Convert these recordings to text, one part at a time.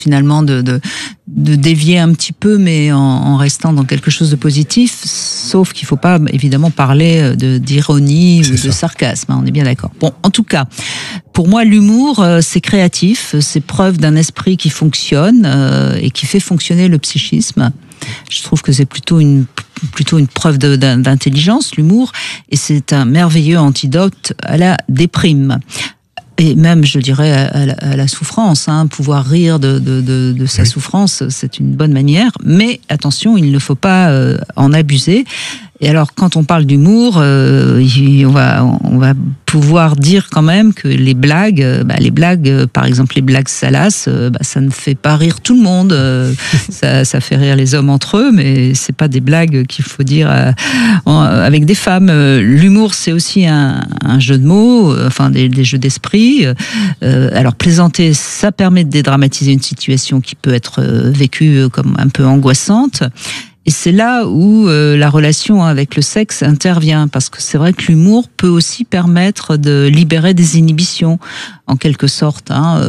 finalement de dévier un petit peu, mais en restant dans quelque chose de positif, sauf qu'il ne faut pas évidemment parler d'ironie ou de sarcasme, hein, on est bien d'accord. Bon, en tout cas, pour moi, l'humour, c'est créatif, c'est preuve d'un esprit qui fonctionne et qui fait fonctionner le psychisme. Je trouve que c'est plutôt une preuve d'intelligence, l'humour, et c'est un merveilleux antidote à la déprime. Et même, je dirais, à la souffrance. Hein. Pouvoir rire de sa souffrance, c'est une bonne manière. Mais attention, il ne faut pas en abuser. Et alors, quand on parle d'humour, on va pouvoir dire quand même que les blagues, par exemple les blagues salaces, ça ne fait pas rire tout le monde. Ça fait rire les hommes entre eux, mais c'est pas des blagues qu'il faut dire avec des femmes. L'humour, c'est aussi un jeu de mots, des jeux d'esprit. Alors plaisanter, ça permet de dédramatiser une situation qui peut être vécue comme un peu angoissante. Et c'est là où la relation avec le sexe intervient, parce que c'est vrai que l'humour peut aussi permettre de libérer des inhibitions, en quelque sorte.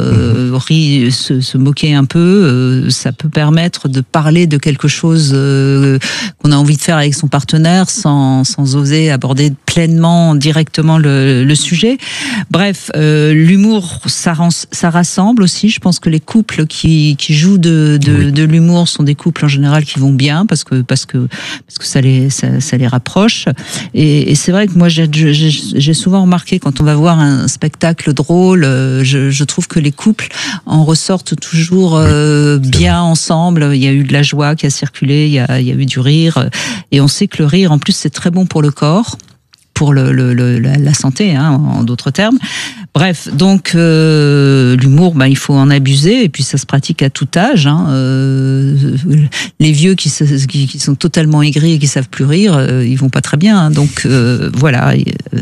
Se moquer un peu, ça peut permettre de parler de quelque chose qu'on a envie de faire avec son partenaire sans oser aborder pleinement, directement le sujet. Bref, l'humour, ça rassemble aussi. Je pense que les couples qui jouent de l'humour sont des couples en général qui vont bien, parce que ça les rapproche. Et c'est vrai que moi j'ai souvent remarqué, quand on va voir un spectacle drôle, je trouve que les couples en ressortent toujours bien ensemble. Il y a eu de la joie qui a circulé, il y a eu du rire, et on sait que le rire, en plus, c'est très bon pour le corps, pour la santé, hein, en d'autres termes. Bref, donc l'humour, il faut en abuser, et puis ça se pratique à tout âge. Hein. Les vieux qui sont totalement aigris et qui savent plus rire, ils vont pas très bien. Hein. Donc voilà,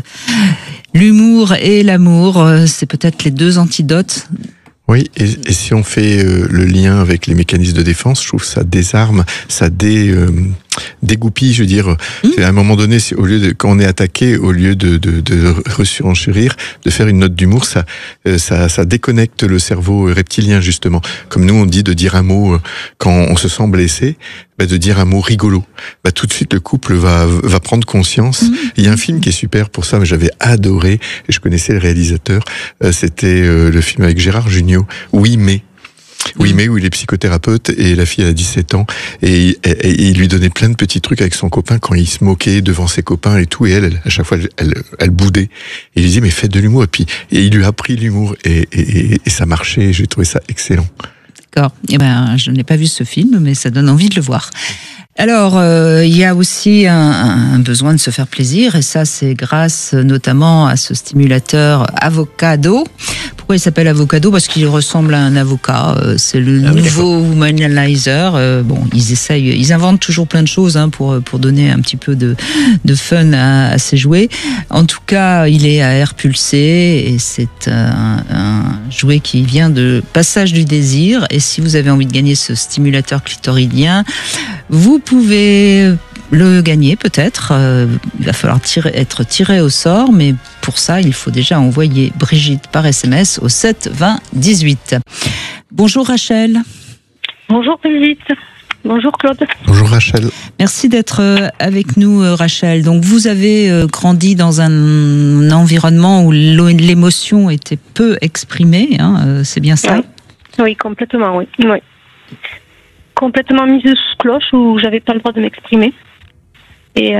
l'humour et l'amour, c'est peut-être les deux antidotes. Oui, et si on fait le lien avec les mécanismes de défense, je trouve que ça désarme, ça dégoupille, je veux dire. À un moment donné, quand on est attaqué, au lieu de renchérir, de faire une note d'humour, ça déconnecte le cerveau reptilien, justement. Comme nous, on dit de dire un mot quand on se sent blessé, de dire un mot rigolo. Tout de suite, le couple va prendre conscience. Il y a un film qui est super pour ça, mais j'avais adoré, et je connaissais le réalisateur. C'était le film avec Gérard Jugnot, Oui, mais où il est psychothérapeute, et la fille elle a 17 ans, et il lui donnait plein de petits trucs avec son copain quand il se moquait devant ses copains et tout, et elle à chaque fois elle boudait, et il lui disait mais faites de l'humour, et il lui a appris l'humour, et ça marchait. J'ai trouvé ça excellent. D'accord. Je n'ai pas vu ce film, mais ça donne envie de le voir. Alors, il y a aussi un besoin de se faire plaisir, et ça, c'est grâce notamment à ce stimulateur Avocado. Pourquoi il s'appelle Avocado ? Parce qu'il ressemble à un avocat. C'est le nouveau Womanizer. Ils inventent toujours plein de choses pour donner un petit peu de fun à ces jouets. En tout cas, il est à air pulsé, et c'est un jouet qui vient de Passage du Désir. Et si vous avez envie de gagner ce stimulateur clitoridien, vous pouvez le gagner peut-être. Il va falloir être tiré au sort, mais pour ça, il faut déjà envoyer Brigitte par SMS au 7 20 18. Bonjour Rachel. Bonjour Brigitte. Bonjour Claude. Bonjour Rachel. Merci d'être avec nous Rachel. Donc vous avez grandi dans un environnement où l'émotion était peu exprimée, hein, c'est bien ça ? Oui, complètement, oui. Complètement mise sous cloche, où j'avais pas le droit de m'exprimer. Et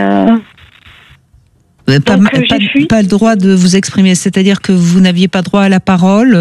pas le droit de vous exprimer, c'est-à-dire que vous n'aviez pas droit à la parole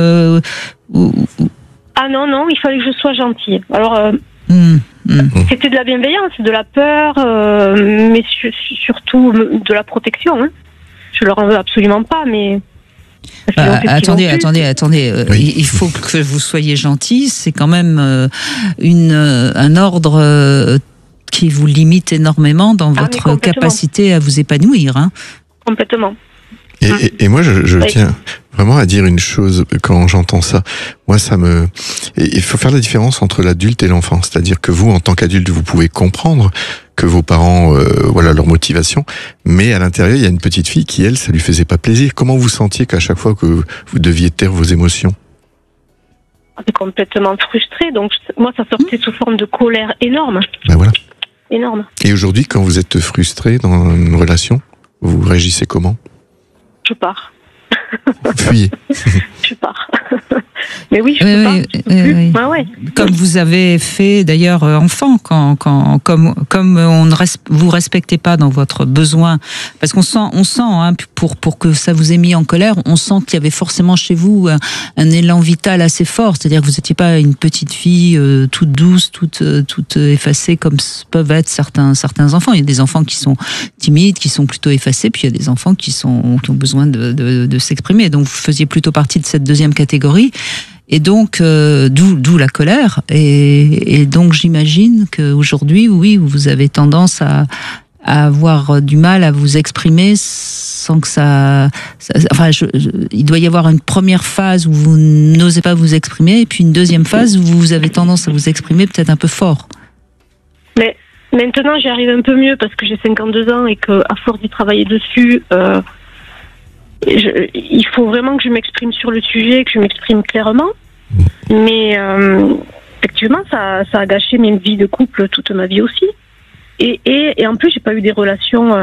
Ah non, il fallait que je sois gentille. Alors, c'était de la bienveillance, de la peur, mais surtout de la protection. Hein. Je leur en veux absolument pas, mais... Attendez, il faut que vous soyez gentil. C'est quand même un ordre qui vous limite énormément dans votre capacité à vous épanouir. Hein. Complètement. Et moi, je tiens vraiment à dire une chose quand j'entends ça. Moi, il faut faire la différence entre l'adulte et l'enfant. C'est-à-dire que vous, en tant qu'adulte, vous pouvez comprendre que vos parents, leur motivation, mais à l'intérieur, il y a une petite fille qui, elle, ça lui faisait pas plaisir. Comment vous sentiez qu'à chaque fois que vous deviez taire vos émotions ? complètement frustrée. Donc moi, ça sortait sous forme de colère énorme. Ben voilà. Énorme. Et aujourd'hui, quand vous êtes frustré dans une relation, vous réagissez comment? Je pars. Fuyez. Je pars. Mais oui, je peux pas. Oui. Ah ouais. Comme vous avez fait d'ailleurs enfant, comme vous respectez pas dans votre besoin, parce qu'on sent hein, pour que ça vous ait mis en colère, on sent qu'il y avait forcément chez vous un élan vital assez fort, c'est-à-dire que vous n'étiez pas une petite fille toute douce, toute effacée comme peuvent être certains enfants. Il y a des enfants qui sont timides, qui sont plutôt effacés, puis il y a des enfants qui ont besoin de s'exprimer. Donc vous faisiez plutôt partie de cette deuxième catégorie. Et donc, d'où la colère. Et donc, j'imagine qu'aujourd'hui, oui, vous avez tendance à avoir du mal à vous exprimer sans que il doit y avoir une première phase où vous n'osez pas vous exprimer, et puis une deuxième phase où vous avez tendance à vous exprimer peut-être un peu fort. Mais maintenant, j'y arrive un peu mieux parce que j'ai 52 ans et qu'à force d'y travailler dessus, il faut vraiment que je m'exprime sur le sujet, que je m'exprime clairement. Mais effectivement, ça a gâché mes vies de couple toute ma vie aussi. Et en plus, j'ai pas eu des relations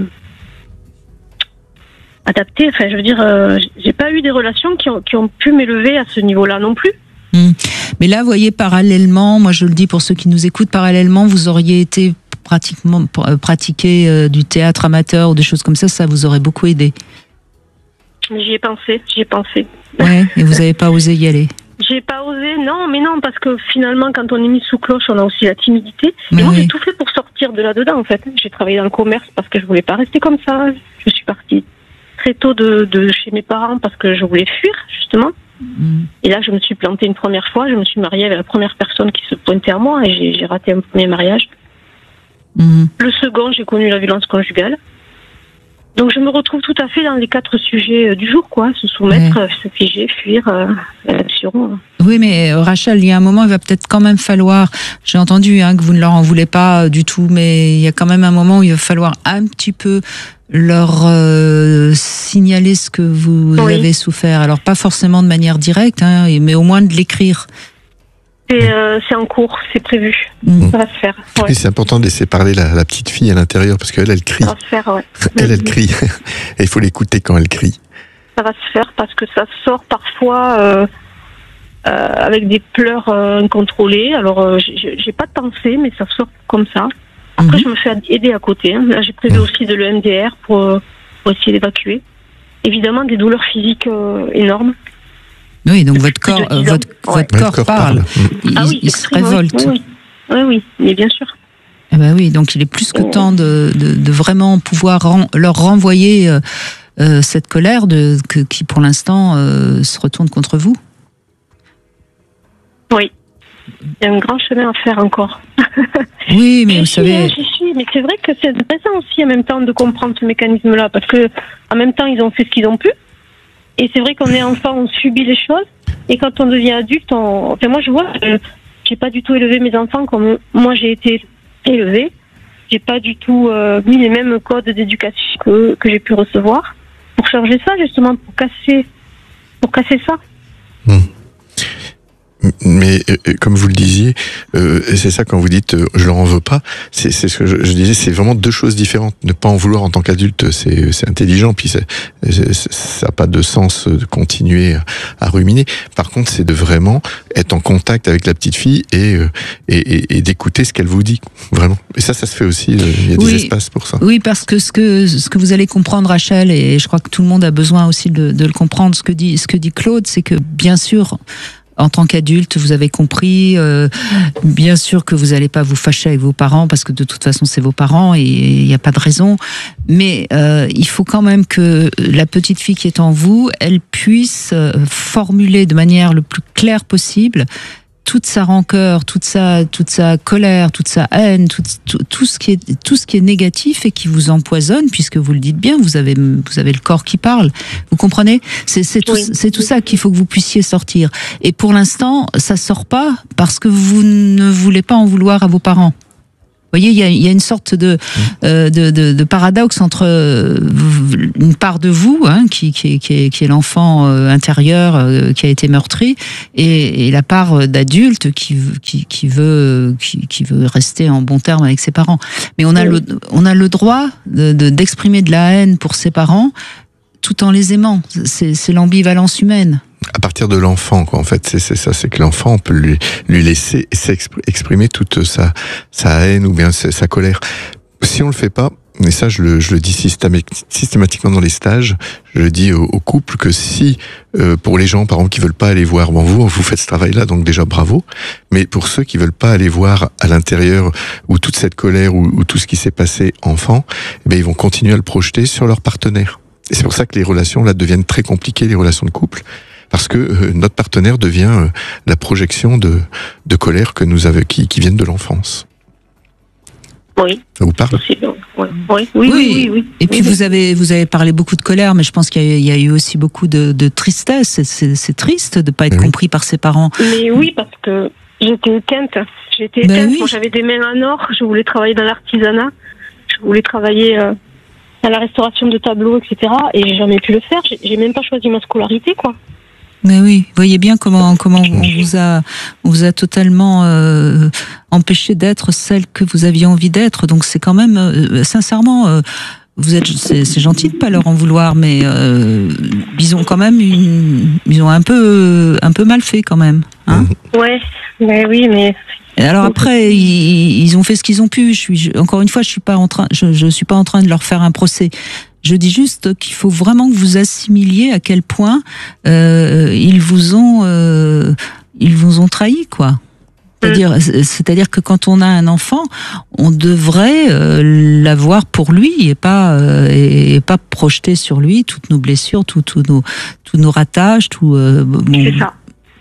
adaptées. Enfin, je veux dire, j'ai pas eu des relations qui ont pu m'élever à ce niveau-là non plus. Mais là, vous voyez, parallèlement, moi je le dis pour ceux qui nous écoutent, parallèlement, vous auriez été pratiquer du théâtre amateur ou des choses comme ça vous aurait beaucoup aidé. J'y ai pensé. Ouais, et vous n'avez pas osé y aller. J'ai pas osé, non, parce que finalement, quand on est mis sous cloche, on a aussi la timidité. Et moi, j'ai tout fait pour sortir de là-dedans, en fait. J'ai travaillé dans le commerce parce que je voulais pas rester comme ça. Je suis partie très tôt de chez mes parents parce que je voulais fuir, justement. Et là, je me suis plantée une première fois. Je me suis mariée avec la première personne qui se pointait à moi et j'ai raté un premier mariage. Le second, j'ai connu la violence conjugale. Donc je me retrouve tout à fait dans les 4 sujets du jour, quoi. Se soumettre, se figer, fuir, l'action. Oui, mais Rachel, il y a un moment, il va peut-être quand même falloir, j'ai entendu que vous ne leur en voulez pas du tout, mais il y a quand même un moment où il va falloir un petit peu leur signaler ce que vous avez souffert. Alors pas forcément de manière directe, mais au moins de l'écrire. C'est en cours, c'est prévu. Ça va se faire. Ouais. Et c'est important de laisser parler la petite fille à l'intérieur parce qu'elle crie. Ça va se faire, ouais. Elle crie. Et il faut l'écouter quand elle crie. Ça va se faire parce que ça sort parfois avec des pleurs incontrôlées. Alors, j'ai pas de pensée, mais ça sort comme ça. Après, je me fais aider à côté. Là, j'ai prévu aussi de l'EMDR pour essayer d'évacuer. Évidemment, des douleurs physiques énormes. Oui, donc votre corps parle. Il se révolte. Oui, mais bien sûr. Oui, donc il est plus que temps de vraiment pouvoir leur renvoyer cette colère qui, pour l'instant, se retourne contre vous. Oui. Il y a un grand chemin à faire encore. Oui, mais vous savez... Mais c'est vrai que c'est intéressant aussi en même temps de comprendre ce mécanisme-là, parce que en même temps, ils ont fait ce qu'ils ont pu. Et c'est vrai qu'on est enfant, on subit les choses. Et quand on devient adulte, enfin, moi je vois, j'ai pas du tout élevé mes enfants comme moi j'ai été élevée. J'ai pas du tout mis les mêmes codes d'éducation que j'ai pu recevoir. Pour changer ça, justement, pour casser ça. Mais comme vous le disiez, c'est ça quand vous dites je leur en veux pas, c'est ce que je disais, c'est vraiment 2 choses différentes. Ne pas en vouloir en tant qu'adulte, c'est intelligent, puis ça n'a pas de sens de continuer à ruminer. Par contre, c'est de vraiment être en contact avec la petite fille et d'écouter ce qu'elle vous dit, vraiment. Et ça se fait aussi. Il y a des espaces pour ça. Oui, parce que ce que vous allez comprendre, Rachel, et je crois que tout le monde a besoin aussi de le comprendre, ce que dit Claude, c'est que bien sûr. En tant qu'adulte, vous avez compris, bien sûr que vous n'allez pas vous fâcher avec vos parents parce que de toute façon c'est vos parents et il n'y a pas de raison. Mais il faut quand même que la petite fille qui est en vous, elle puisse formuler de manière le plus claire possible toute sa rancœur, toute sa colère, toute sa haine, tout ce qui est négatif et qui vous empoisonne, puisque vous le dites bien, vous avez le corps qui parle. Vous comprenez ? C'est tout ça qu'il faut que vous puissiez sortir. Et pour l'instant, ça sort pas parce que vous ne voulez pas en vouloir à vos parents. voyez, il y a une sorte de paradoxe entre une part de vous, qui est l'enfant intérieur qui a été meurtri, et la part d'adulte qui veut rester en bon terme avec ses parents. Mais on a le droit d'exprimer de la haine pour ses parents tout en les aimant. C'est l'ambivalence humaine. À partir de l'enfant, quoi. En fait, c'est ça, c'est que l'enfant, on peut lui laisser exprimer toute sa haine ou bien sa colère. Si on le fait pas, et ça, je le dis systématiquement dans les stages, je le dis aux couples que si, pour les gens, par exemple, qui veulent pas aller voir, vous faites ce travail-là, donc déjà bravo. Mais pour ceux qui veulent pas aller voir à l'intérieur, où toute cette colère, ou tout ce qui s'est passé enfant, ils vont continuer à le projeter sur leur partenaire. Et c'est pour ça que les relations, là, deviennent très compliquées, les relations de couple. Parce que notre partenaire devient la projection de colère que nous avons, qui viennent de l'enfance. Oui. Ça vous parle ? Oui. Et puis vous avez parlé beaucoup de colère, mais je pense qu'il y a eu aussi beaucoup de tristesse. C'est triste de ne pas être compris par ses parents. Mais oui, parce que j'étais éteinte. Moi, j'avais des mains en or. Je voulais travailler dans l'artisanat. Je voulais travailler à la restauration de tableaux, etc. Et j'ai jamais pu le faire. J'ai même pas choisi ma scolarité, quoi. Mais oui, vous voyez bien comment on vous a totalement empêché d'être celle que vous aviez envie d'être. Donc c'est quand même, sincèrement, c'est gentil de pas leur en vouloir, mais ils ont quand même ils ont un peu mal fait quand même. Ouais, mais oui, mais. Alors après, ils ont fait ce qu'ils ont pu. Encore une fois, je suis pas en train de leur faire un procès. Je dis juste qu'il faut vraiment que vous assimiliez à quel point ils vous ont trahi, quoi. C'est-à-dire que quand on a un enfant, on devrait l'avoir pour lui et pas projeter sur lui toutes nos blessures, tous nos ratages, C'est ça.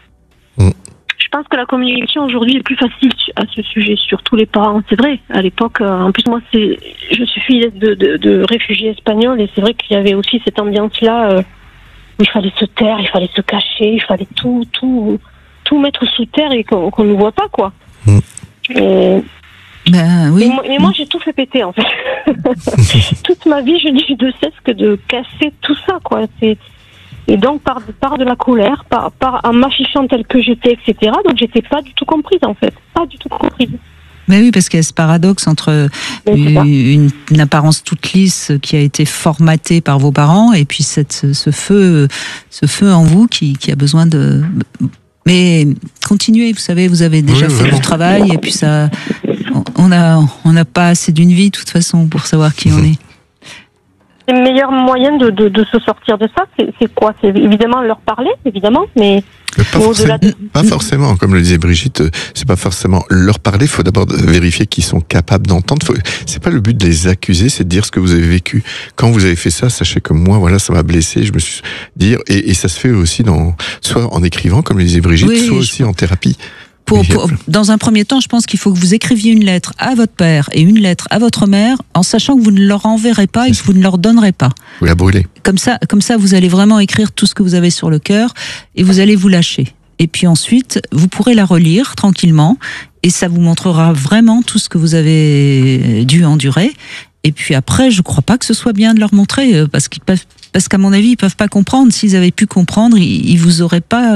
Je pense que la communication aujourd'hui est plus facile à ce sujet, sur tous les parents. C'est vrai, à l'époque, en plus moi je suis fille de réfugiés espagnols, et c'est vrai qu'il y avait aussi cette ambiance-là où il fallait se taire, il fallait se cacher, il fallait tout mettre sous terre et qu'on ne voit pas, quoi. Ben oui. Mais moi j'ai tout fait péter, en fait. Toute ma vie, je n'ai eu de cesse que de casser tout ça, quoi. Et donc, par de la colère, en m'affichant telle que j'étais, etc. Donc, j'étais pas du tout comprise, en fait. Pas du tout comprise. Mais oui, parce qu'il y a ce paradoxe entre une apparence toute lisse qui a été formatée par vos parents et puis ce feu en vous qui a besoin de... Mais continuez, vous savez, vous avez déjà fait du travail et puis ça... On n'a pas assez d'une vie, de toute façon, pour savoir qui on est. Le meilleur moyen de se sortir de ça, c'est quoi ? C'est évidemment leur parler, évidemment, mais pas forcément, comme le disait Brigitte, c'est pas forcément leur parler, il faut d'abord vérifier qu'ils sont capables d'entendre. C'est pas le but de les accuser, c'est de dire ce que vous avez vécu. Quand vous avez fait ça, sachez que moi, voilà, ça m'a blessé, je me suis dit, et ça se fait aussi soit en écrivant, comme le disait Brigitte, soit aussi en thérapie. Dans un premier temps, je pense qu'il faut que vous écriviez une lettre à votre père et une lettre à votre mère, en sachant que vous ne leur enverrez pas et que vous ne leur donnerez pas. Vous la brûlez. Comme ça, vous allez vraiment écrire tout ce que vous avez sur le cœur et vous allez vous lâcher. Et puis ensuite, vous pourrez la relire tranquillement et ça vous montrera vraiment tout ce que vous avez dû endurer. Et puis après, je crois pas que ce soit bien de leur montrer, parce qu'à mon avis, ils peuvent pas comprendre. S'ils avaient pu comprendre, ils vous auraient pas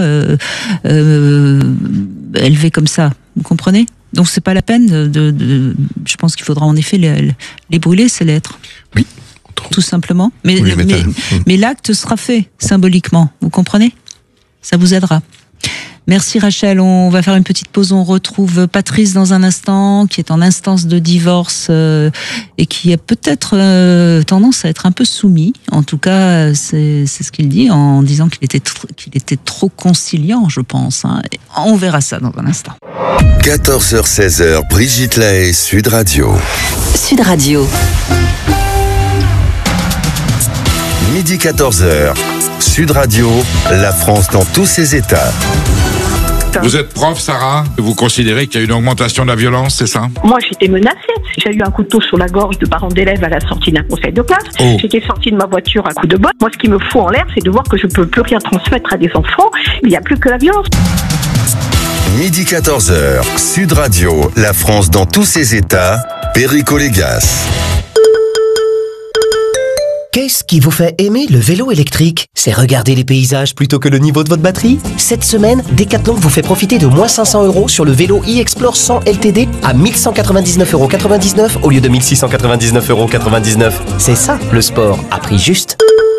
élevé comme ça. Vous comprenez ? Donc c'est pas la peine je pense qu'il faudra en effet les brûler, ces lettres. Oui. Tout simplement. Mais l'acte sera fait symboliquement. Vous comprenez ? Ça vous aidera. Merci Rachel, on va faire une petite pause, on retrouve Patrice dans un instant, qui est en instance de divorce et qui a peut-être tendance à être un peu soumis. En tout cas, c'est ce qu'il dit en disant qu'il était trop conciliant, je pense. On verra ça dans un instant. 14h-16h, Brigitte Lahaie, Sud Radio. Sud Radio. Midi 14h, Sud Radio, la France dans tous ses états. Vous êtes prof, Sarah. Vous considérez qu'il y a une augmentation de la violence, c'est ça ? Moi, j'étais menacée. J'ai eu un couteau sur la gorge de parents d'élèves à la sortie d'un conseil de classe. Oh. J'étais sortie de ma voiture à coups de botte. Moi, ce qui me fout en l'air, c'est de voir que je ne peux plus rien transmettre à des enfants. Il n'y a plus que la violence. Midi 14h, Sud Radio, la France dans tous ses états, Perico Légas. Qu'est-ce qui vous fait aimer le vélo électrique? C'est regarder les paysages plutôt que le niveau de votre batterie? Cette semaine, Decathlon vous fait profiter de moins 500 € sur le vélo e-Explore 100 LTD à 1199,99 € au lieu de 1699,99 €. C'est ça, le sport, à prix juste.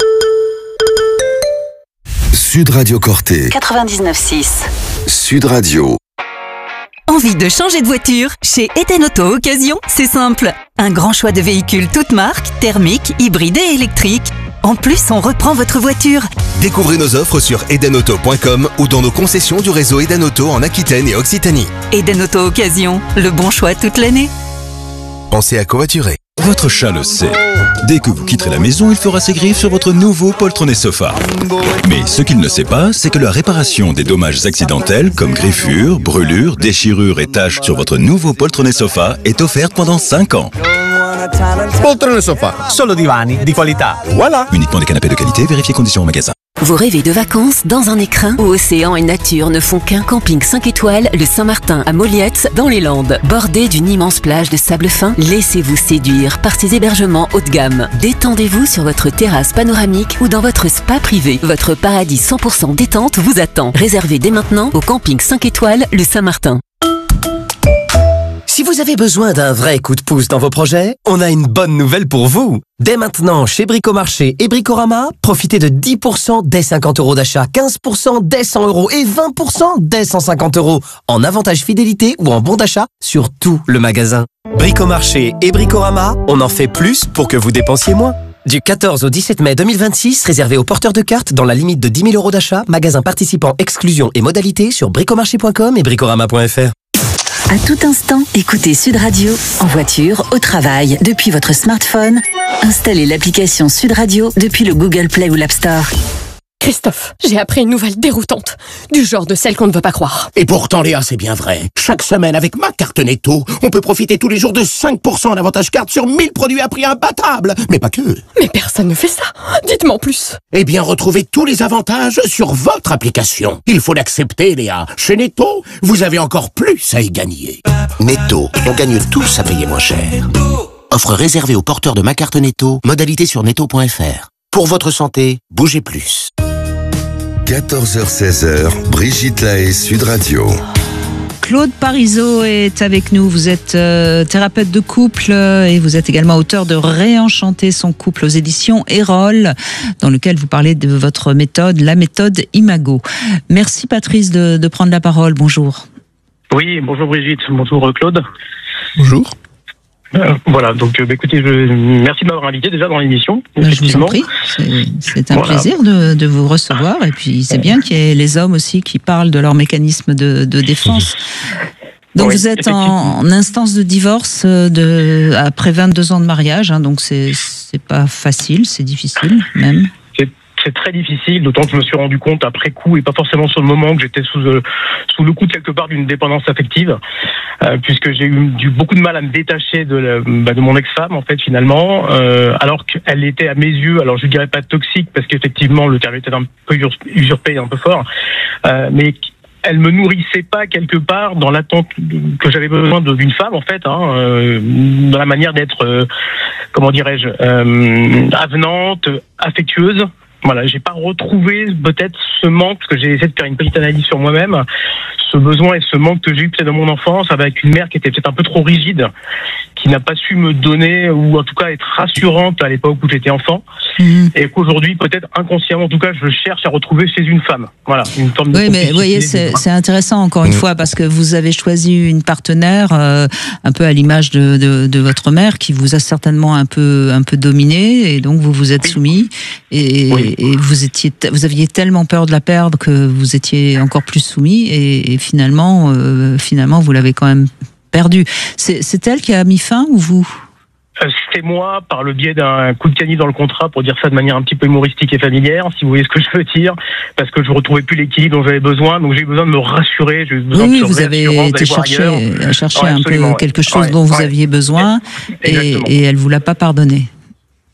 Sud Radio Corté. 99.6. Sud Radio. Envie de changer de voiture? Chez Eden Auto Occasion, c'est simple. Un grand choix de véhicules toutes marques, thermiques, hybrides et électriques. En plus, on reprend votre voiture. Découvrez nos offres sur edenauto.com ou dans nos concessions du réseau Eden Auto en Aquitaine et Occitanie. Eden Auto Occasion, le bon choix toute l'année. Pensez à covoiturer. Votre chat le sait. Dès que vous quitterez la maison, il fera ses griffes sur votre nouveau poltronné sofa. Mais ce qu'il ne sait pas, c'est que la réparation des dommages accidentels, comme griffures, brûlures, déchirures et taches sur votre nouveau poltronné sofa est offerte pendant 5 ans. Poltrone sofa, solo divani di qualità. Voilà. Uniquement des canapés de qualité, vérifiez conditions en magasin. Vous rêvez de vacances dans un écrin où océan et nature ne font qu'un? Camping 5 étoiles, le Saint-Martin à Moliette, dans les Landes. Bordé d'une immense plage de sable fin, laissez-vous séduire par ces hébergements haut de gamme. Détendez-vous sur votre terrasse panoramique ou dans votre spa privé. Votre paradis 100% détente vous attend. Réservez dès maintenant au Camping 5 étoiles, le Saint-Martin. Si vous avez besoin d'un vrai coup de pouce dans vos projets, on a une bonne nouvelle pour vous. Dès maintenant, chez Bricomarché et Bricorama, profitez de 10% dès 50 € d'achat, 15% dès 100 € et 20% dès 150 € en avantage fidélité ou en bon d'achat sur tout le magasin. Bricomarché et Bricorama, on en fait plus pour que vous dépensiez moins. Du 14 au 17 mai 2026, réservé aux porteurs de cartes dans la limite de 10 000 € d'achat, magasin participant, exclusion et modalités sur bricomarché.com et bricorama.fr. À tout instant, écoutez Sud Radio, en voiture, au travail, depuis votre smartphone. Installez l'application Sud Radio depuis le Google Play ou l'App Store. Christophe, j'ai appris une nouvelle déroutante, du genre de celle qu'on ne veut pas croire. Et pourtant, Léa, c'est bien vrai. Chaque semaine, avec ma carte Netto, on peut profiter tous les jours de 5% d'avantage carte sur 1000 produits à prix imbattable. Mais pas que. Mais personne ne fait ça. Dites-moi en plus. Eh bien, retrouvez tous les avantages sur votre application. Il faut l'accepter, Léa. Chez Netto, vous avez encore plus à y gagner. Netto, on gagne tous à payer moins cher. Offre réservée aux porteurs de ma carte Netto, modalité sur netto.fr. Pour votre santé, bougez plus. 14h-16h, Brigitte Lahaie, Sud Radio. Claude Parisot est avec nous. Vous êtes thérapeute de couple et vous êtes également auteur de Réenchanter son couple aux éditions Erol, dans lequel vous parlez de votre méthode, la méthode Imago. Merci Patrice de prendre la parole. Bonjour. Oui, bonjour Brigitte, bonjour Claude. Bonjour. Voilà, donc écoutez, merci de m'avoir invité déjà dans l'émission. Je vous en prie, c'est un plaisir de vous recevoir. Et puis c'est bien qu'il y ait les hommes aussi qui parlent de leur mécanisme de défense. Donc vous êtes en instance de divorce après 22 ans de mariage, hein, donc c'est pas facile, c'est difficile même. C'est très difficile, d'autant que je me suis rendu compte après coup et pas forcément sur le moment que j'étais sous le coup de quelque part d'une dépendance affective, puisque j'ai eu beaucoup de mal à me détacher de mon ex-femme en fait finalement, alors qu'elle était à mes yeux, alors je dirais pas toxique parce qu'effectivement le terme était un peu usurpé, un peu fort, mais elle me nourrissait pas quelque part dans l'attente que j'avais besoin d'une femme en fait, dans la manière d'être, comment dirais-je, avenante, affectueuse. Voilà, j'ai pas retrouvé peut-être ce manque, parce que j'ai essayé de faire une petite analyse sur moi-même, ce besoin et ce manque que j'ai eu peut-être dans mon enfance avec une mère qui était peut-être un peu trop rigide, qui n'a pas su me donner, ou en tout cas être rassurante à l'époque où j'étais enfant, et qu'aujourd'hui peut-être inconsciemment en tout cas je cherche à retrouver chez une femme. Voilà, une forme de mais vous voyez, c'est intéressant encore une fois parce que vous avez choisi une partenaire un peu à l'image de votre mère qui vous a certainement un peu dominé et donc vous vous êtes soumis et vous aviez tellement peur de la perdre que vous étiez encore plus soumis et finalement vous l'avez quand même perdue. C'est elle qui a mis fin ou vous? C'était moi, par le biais d'un coup de canif dans le contrat, pour dire ça de manière un petit peu humoristique et familière, si vous voyez ce que je veux dire, parce que je ne retrouvais plus l'équilibre dont j'avais besoin, donc j'ai eu besoin de me rassurer, j'ai eu besoin de vous avez été chercher un peu quelque chose dont vous aviez besoin et elle ne vous l'a pas pardonné.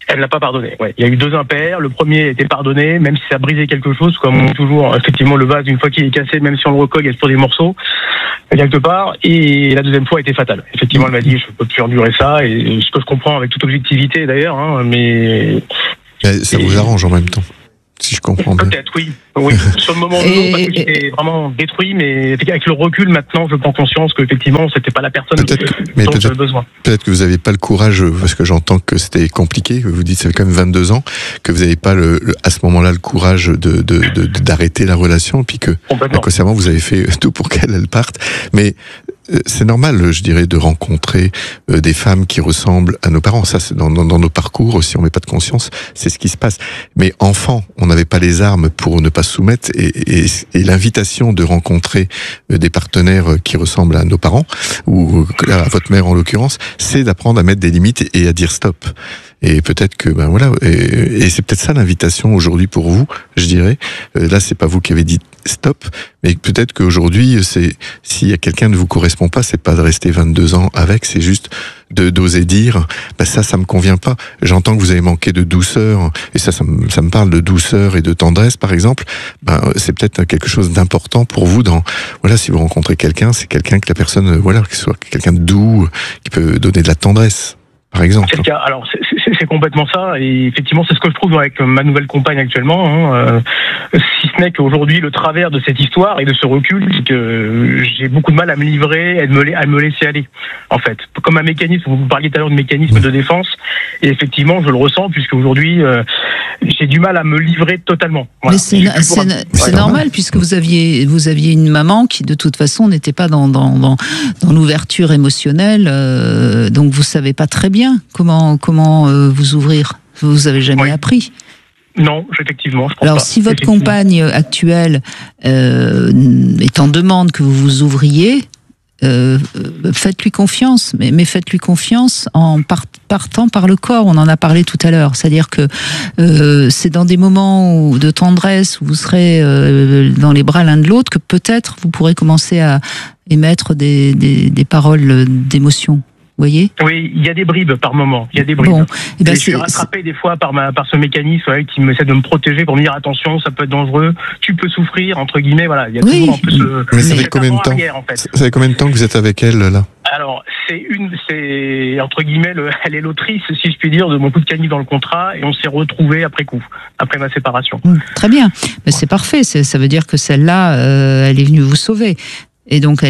Elle n'a pas pardonné. Ouais. Il y a eu 2 impairs. Le premier était pardonné, même si ça a brisé quelque chose, comme on dit toujours, effectivement, le vase, une fois qu'il est cassé, même si on le recolle, il y a toujours des morceaux, quelque part. Et la deuxième fois a été fatale. Effectivement, elle m'a dit, je peux plus endurer ça, et ce que je comprends avec toute objectivité d'ailleurs, hein, mais ça vous arrange en même temps, si je comprends bien. Peut-être, oui. Sur le moment, non, parce que j'étais vraiment détruit, mais avec le recul, maintenant, je prends conscience qu'effectivement, c'était pas la personne dont j'avais besoin. Peut-être que vous n'avez pas le courage, parce que j'entends que c'était compliqué, vous dites, ça fait quand même 22 ans, que vous n'avez pas à ce moment-là le courage d'arrêter la relation, puis que, inconsciemment, vous avez fait tout pour qu'elle parte. Mais c'est normal, je dirais, de rencontrer des femmes qui ressemblent à nos parents. Ça, c'est dans nos parcours, si on met pas de conscience, c'est ce qui se passe. Mais enfant, on n'avait pas les armes pour ne pas se soumettre, et l'invitation de rencontrer des partenaires qui ressemblent à nos parents, ou à votre mère en l'occurrence, c'est d'apprendre à mettre des limites et à dire stop. Et peut-être que, voilà, et c'est peut-être ça l'invitation aujourd'hui pour vous, je dirais. Là, c'est pas vous qui avez dit stop, mais peut-être qu'aujourd'hui, s'il y a quelqu'un qui ne vous correspond pas, c'est pas de rester 22 ans avec, c'est juste d'oser dire, ça me convient pas. J'entends que vous avez manqué de douceur, et ça me parle de douceur et de tendresse, par exemple. C'est peut-être quelque chose d'important pour vous si vous rencontrez quelqu'un, c'est quelqu'un que la personne, que ce soit quelqu'un de doux, qui peut donner de la tendresse, par exemple. C'est le cas. Alors, c'est complètement ça, et effectivement, c'est ce que je trouve avec ma nouvelle compagne actuellement, si ce n'est qu'aujourd'hui, le travers de cette histoire et de ce recul, c'est que j'ai beaucoup de mal à me livrer, à me laisser aller, en fait. Comme un mécanisme, vous parliez tout à l'heure de mécanisme de défense, et effectivement, je le ressens, puisque aujourd'hui, j'ai du mal à me livrer totalement. Voilà. Mais c'est normal, puisque vous aviez une maman qui, de toute façon, n'était pas dans l'ouverture émotionnelle, donc vous savez pas très bien comment vous ouvrir. Vous avez jamais appris. Non, effectivement. Je pense Alors, pas. si votre compagne actuelle est en demande que vous vous ouvriez, faites-lui confiance, mais faites-lui confiance en partant par le corps. On en a parlé tout à l'heure. C'est-à-dire que c'est dans des moments de tendresse où vous serez dans les bras l'un de l'autre que peut-être vous pourrez commencer à émettre des paroles d'émotion. Vous voyez ? Oui, il y a des bribes par moment. Il y a des bribes. Bon, je suis rattrapé des fois par ce mécanisme qui essaie de me protéger pour me dire attention, ça peut être dangereux, tu peux souffrir, entre guillemets. Voilà, il y a toujours en plus Mais ça fait combien de temps Ça fait combien de temps que vous êtes avec elle là ? Alors, c'est entre guillemets, elle est l'autrice, si je puis dire, de mon coup de canif dans le contrat, et on s'est retrouvés après coup, après ma séparation. Très bien, mais c'est parfait. Ça veut dire que celle-là, elle est venue vous sauver. Et donc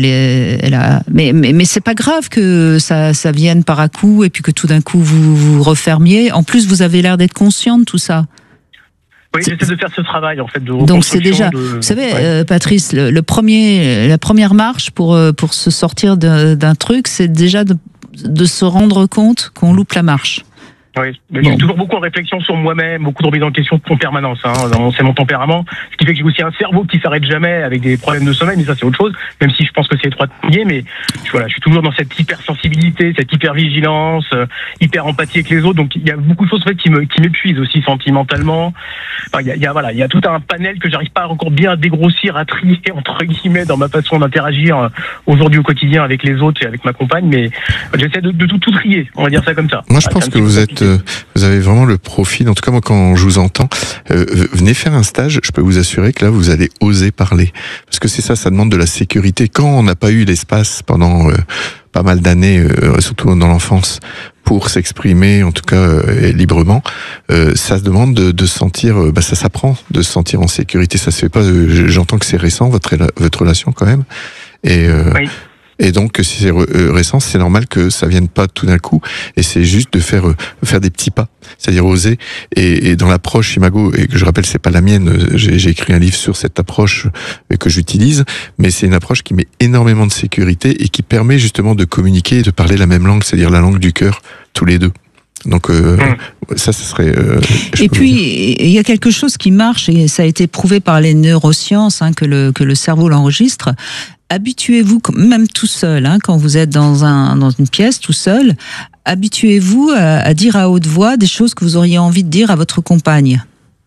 mais c'est pas grave que ça vienne par à coup et puis que tout d'un coup vous refermiez. En plus, vous avez l'air d'être conscient de tout ça. Oui, j'essaie de faire ce travail en fait de donc c'est déjà, vous savez, Patrice, la première marche pour se sortir d'un truc, c'est déjà de se rendre compte qu'on loupe la marche. Oui, mais j'ai toujours beaucoup de réflexion sur moi-même, beaucoup de remise en question en permanence. C'est mon tempérament, ce qui fait que j'ai aussi un cerveau qui s'arrête jamais avec des problèmes de sommeil, mais ça c'est autre chose, même si je pense que c'est étroitement lié, mais je suis toujours dans cette hypersensibilité, cette hypervigilance, hyper empathie avec les autres, donc il y a beaucoup de choses en fait, qui m'épuisent aussi sentimentalement. Enfin, il y a tout un panel que j'arrive pas encore bien à dégrossir, à trier entre guillemets dans ma façon d'interagir aujourd'hui au quotidien avec les autres et avec ma compagne, mais j'essaie de tout trier, on va dire ça comme ça. Moi je pense que vous avez vraiment le profil, en tout cas moi quand je vous entends, venez faire un stage, je peux vous assurer que là vous allez oser parler, parce que c'est ça demande de la sécurité. Quand on n'a pas eu l'espace pendant pas mal d'années, surtout dans l'enfance, pour s'exprimer en tout cas librement, ça se demande de sentir, ça s'apprend de se sentir en sécurité, ça se fait pas, j'entends que c'est récent votre relation quand même, oui. Et donc, si c'est récent, c'est normal que ça vienne pas tout d'un coup. Et c'est juste de faire des petits pas. C'est-à-dire oser. Et dans l'approche Imago, et que je rappelle, c'est pas la mienne. J'ai écrit un livre sur cette approche que j'utilise. Mais c'est une approche qui met énormément de sécurité et qui permet justement de communiquer et de parler la même langue, c'est-à-dire la langue du cœur, tous les deux. Donc ça serait. Et puis il y a quelque chose qui marche et ça a été prouvé par les neurosciences que le cerveau l'enregistre. Habituez-vous, même tout seul, quand vous êtes dans une pièce tout seul, habituez-vous à dire à haute voix des choses que vous auriez envie de dire à votre compagne.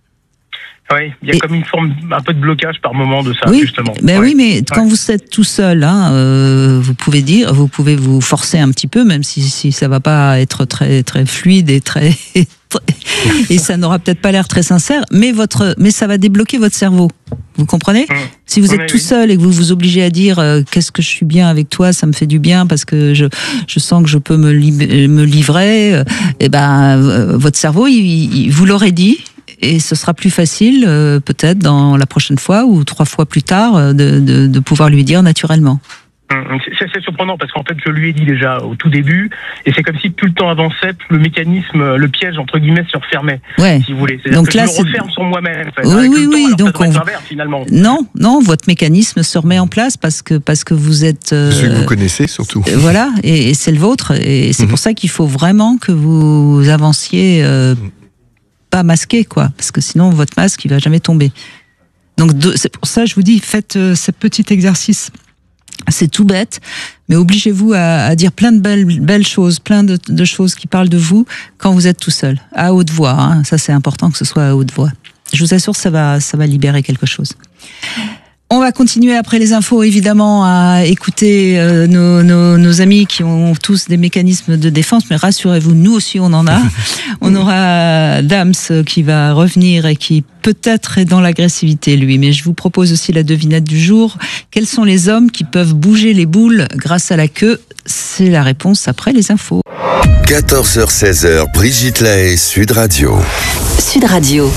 Oui, il y a comme une forme, un peu de blocage par moment de ça, justement. Oui, mais quand vous êtes tout seul, vous pouvez vous forcer un petit peu, même si ça va pas être très très fluide et très Et ça n'aura peut-être pas l'air très sincère, mais ça va débloquer votre cerveau. Vous comprenez ? Si vous êtes tout seul et que vous vous obligez à dire qu'est-ce que je suis bien avec toi, ça me fait du bien parce que je sens que je peux me livrer, et votre cerveau, il vous l'aurait dit. Et ce sera plus facile, peut-être, dans la prochaine fois ou 3 fois plus tard, de pouvoir lui dire naturellement. C'est surprenant parce qu'en fait, je lui ai dit déjà au tout début, et c'est comme si plus le temps avançait, plus le mécanisme, le piège, entre guillemets, se refermait, si vous voulez. Donc que là, je me referme sur moi-même. En fait, oui. Donc finalement. Non, votre mécanisme se remet en place parce que vous êtes... celui que vous connaissez, surtout. Voilà, et c'est le vôtre. Et c'est pour ça qu'il faut vraiment que vous avanciez... pas masqué, quoi, parce que sinon votre masque il va jamais tomber. Donc c'est pour ça je vous dis, faites ce petit exercice. C'est tout bête, mais obligez-vous à dire plein de belles choses, plein de choses qui parlent de vous quand vous êtes tout seul, à haute voix. Hein. Ça c'est important que ce soit à haute voix. Je vous assure, ça va libérer quelque chose. On va continuer après les infos, évidemment, à écouter nos amis qui ont tous des mécanismes de défense, mais rassurez-vous, nous aussi on en a. On aura Dams qui va revenir et qui peut-être est dans l'agressivité, lui. Mais je vous propose aussi la devinette du jour. Quels sont les hommes qui peuvent bouger les boules grâce à la queue ? C'est la réponse après les infos. 14h-16h, Brigitte Lahaie, Sud Radio. Sud Radio.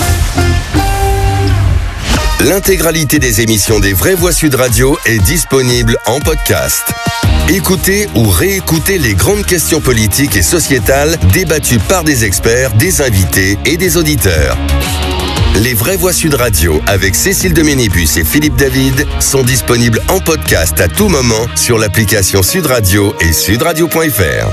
L'intégralité des émissions des Vraies Voix Sud Radio est disponible en podcast. Écoutez ou réécoutez les grandes questions politiques et sociétales débattues par des experts, des invités et des auditeurs. Les Vraies Voix Sud Radio avec Cécile de Ménébus et Philippe David sont disponibles en podcast à tout moment sur l'application Sud Radio et sudradio.fr.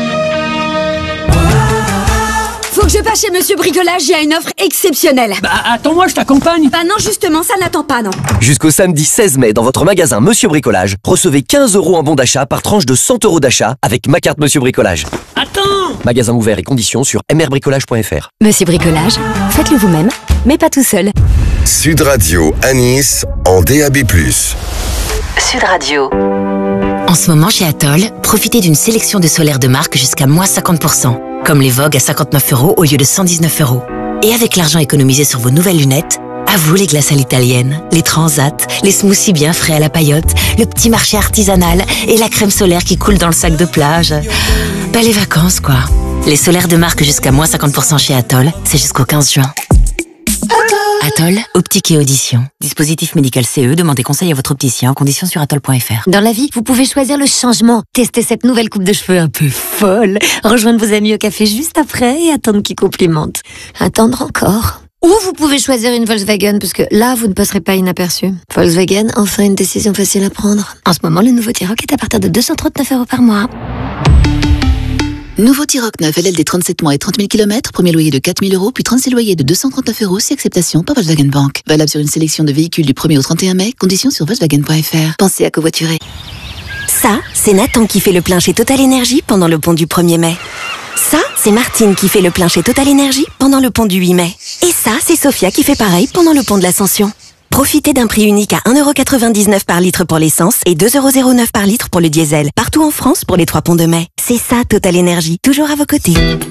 Faut que je passe chez Monsieur Bricolage, il y a une offre exceptionnelle. Bah attends-moi, je t'accompagne. Bah non, justement, ça n'attend pas, non. Jusqu'au samedi 16 mai, dans votre magasin Monsieur Bricolage, recevez 15 € en bon d'achat par tranche de 100 € d'achat avec ma carte Monsieur Bricolage. Attends. Magasin ouvert et conditions sur mrbricolage.fr. Monsieur Bricolage, faites-le vous-même, mais pas tout seul. Sud Radio à Nice en DAB+. Sud Radio. En ce moment, chez Atoll, profitez d'une sélection de solaires de marque jusqu'à moins 50%. Comme les Vogue à 59 € au lieu de 119 €. Et avec l'argent économisé sur vos nouvelles lunettes, à vous les glaces à l'italienne, les transats, les smoothies bien frais à la paillote, le petit marché artisanal et la crème solaire qui coule dans le sac de plage. Bah les vacances quoi. Les solaires de marque jusqu'à moins 50% chez Atoll, c'est jusqu'au 15 juin. Atoll, optique et audition. Dispositif médical CE, demandez conseil à votre opticien en conditions sur atoll.fr. Dans la vie, vous pouvez choisir le changement. Tester cette nouvelle coupe de cheveux un peu folle. Rejoindre vos amis au café juste après et attendre qu'ils complimentent. Attendre encore. Ou vous pouvez choisir une Volkswagen, parce que là, vous ne passerez pas inaperçu. Volkswagen, enfin une décision facile à prendre. En ce moment, le nouveau T-Roc est à partir de 239 € par mois. Nouveau T-Roc 9, LLD 37 mois et 30 000 km, premier loyer de 4 000 €, puis 36 loyers de 239 € si acceptation par Volkswagen Bank. Valable sur une sélection de véhicules du 1er au 31 mai, conditions sur Volkswagen.fr. Pensez à covoiturer. Ça, c'est Nathan qui fait le plein chez Total Energy pendant le pont du 1er mai. Ça, c'est Martine qui fait le plein chez Total Energy pendant le pont du 8 mai. Et ça, c'est Sophia qui fait pareil pendant le pont de l'Ascension. Profitez d'un prix unique à 1,99 € par litre pour l'essence et 2,09 € par litre pour le diesel. Partout en France pour les 3 ponts de mai. C'est ça Total Energy, toujours à vos côtés.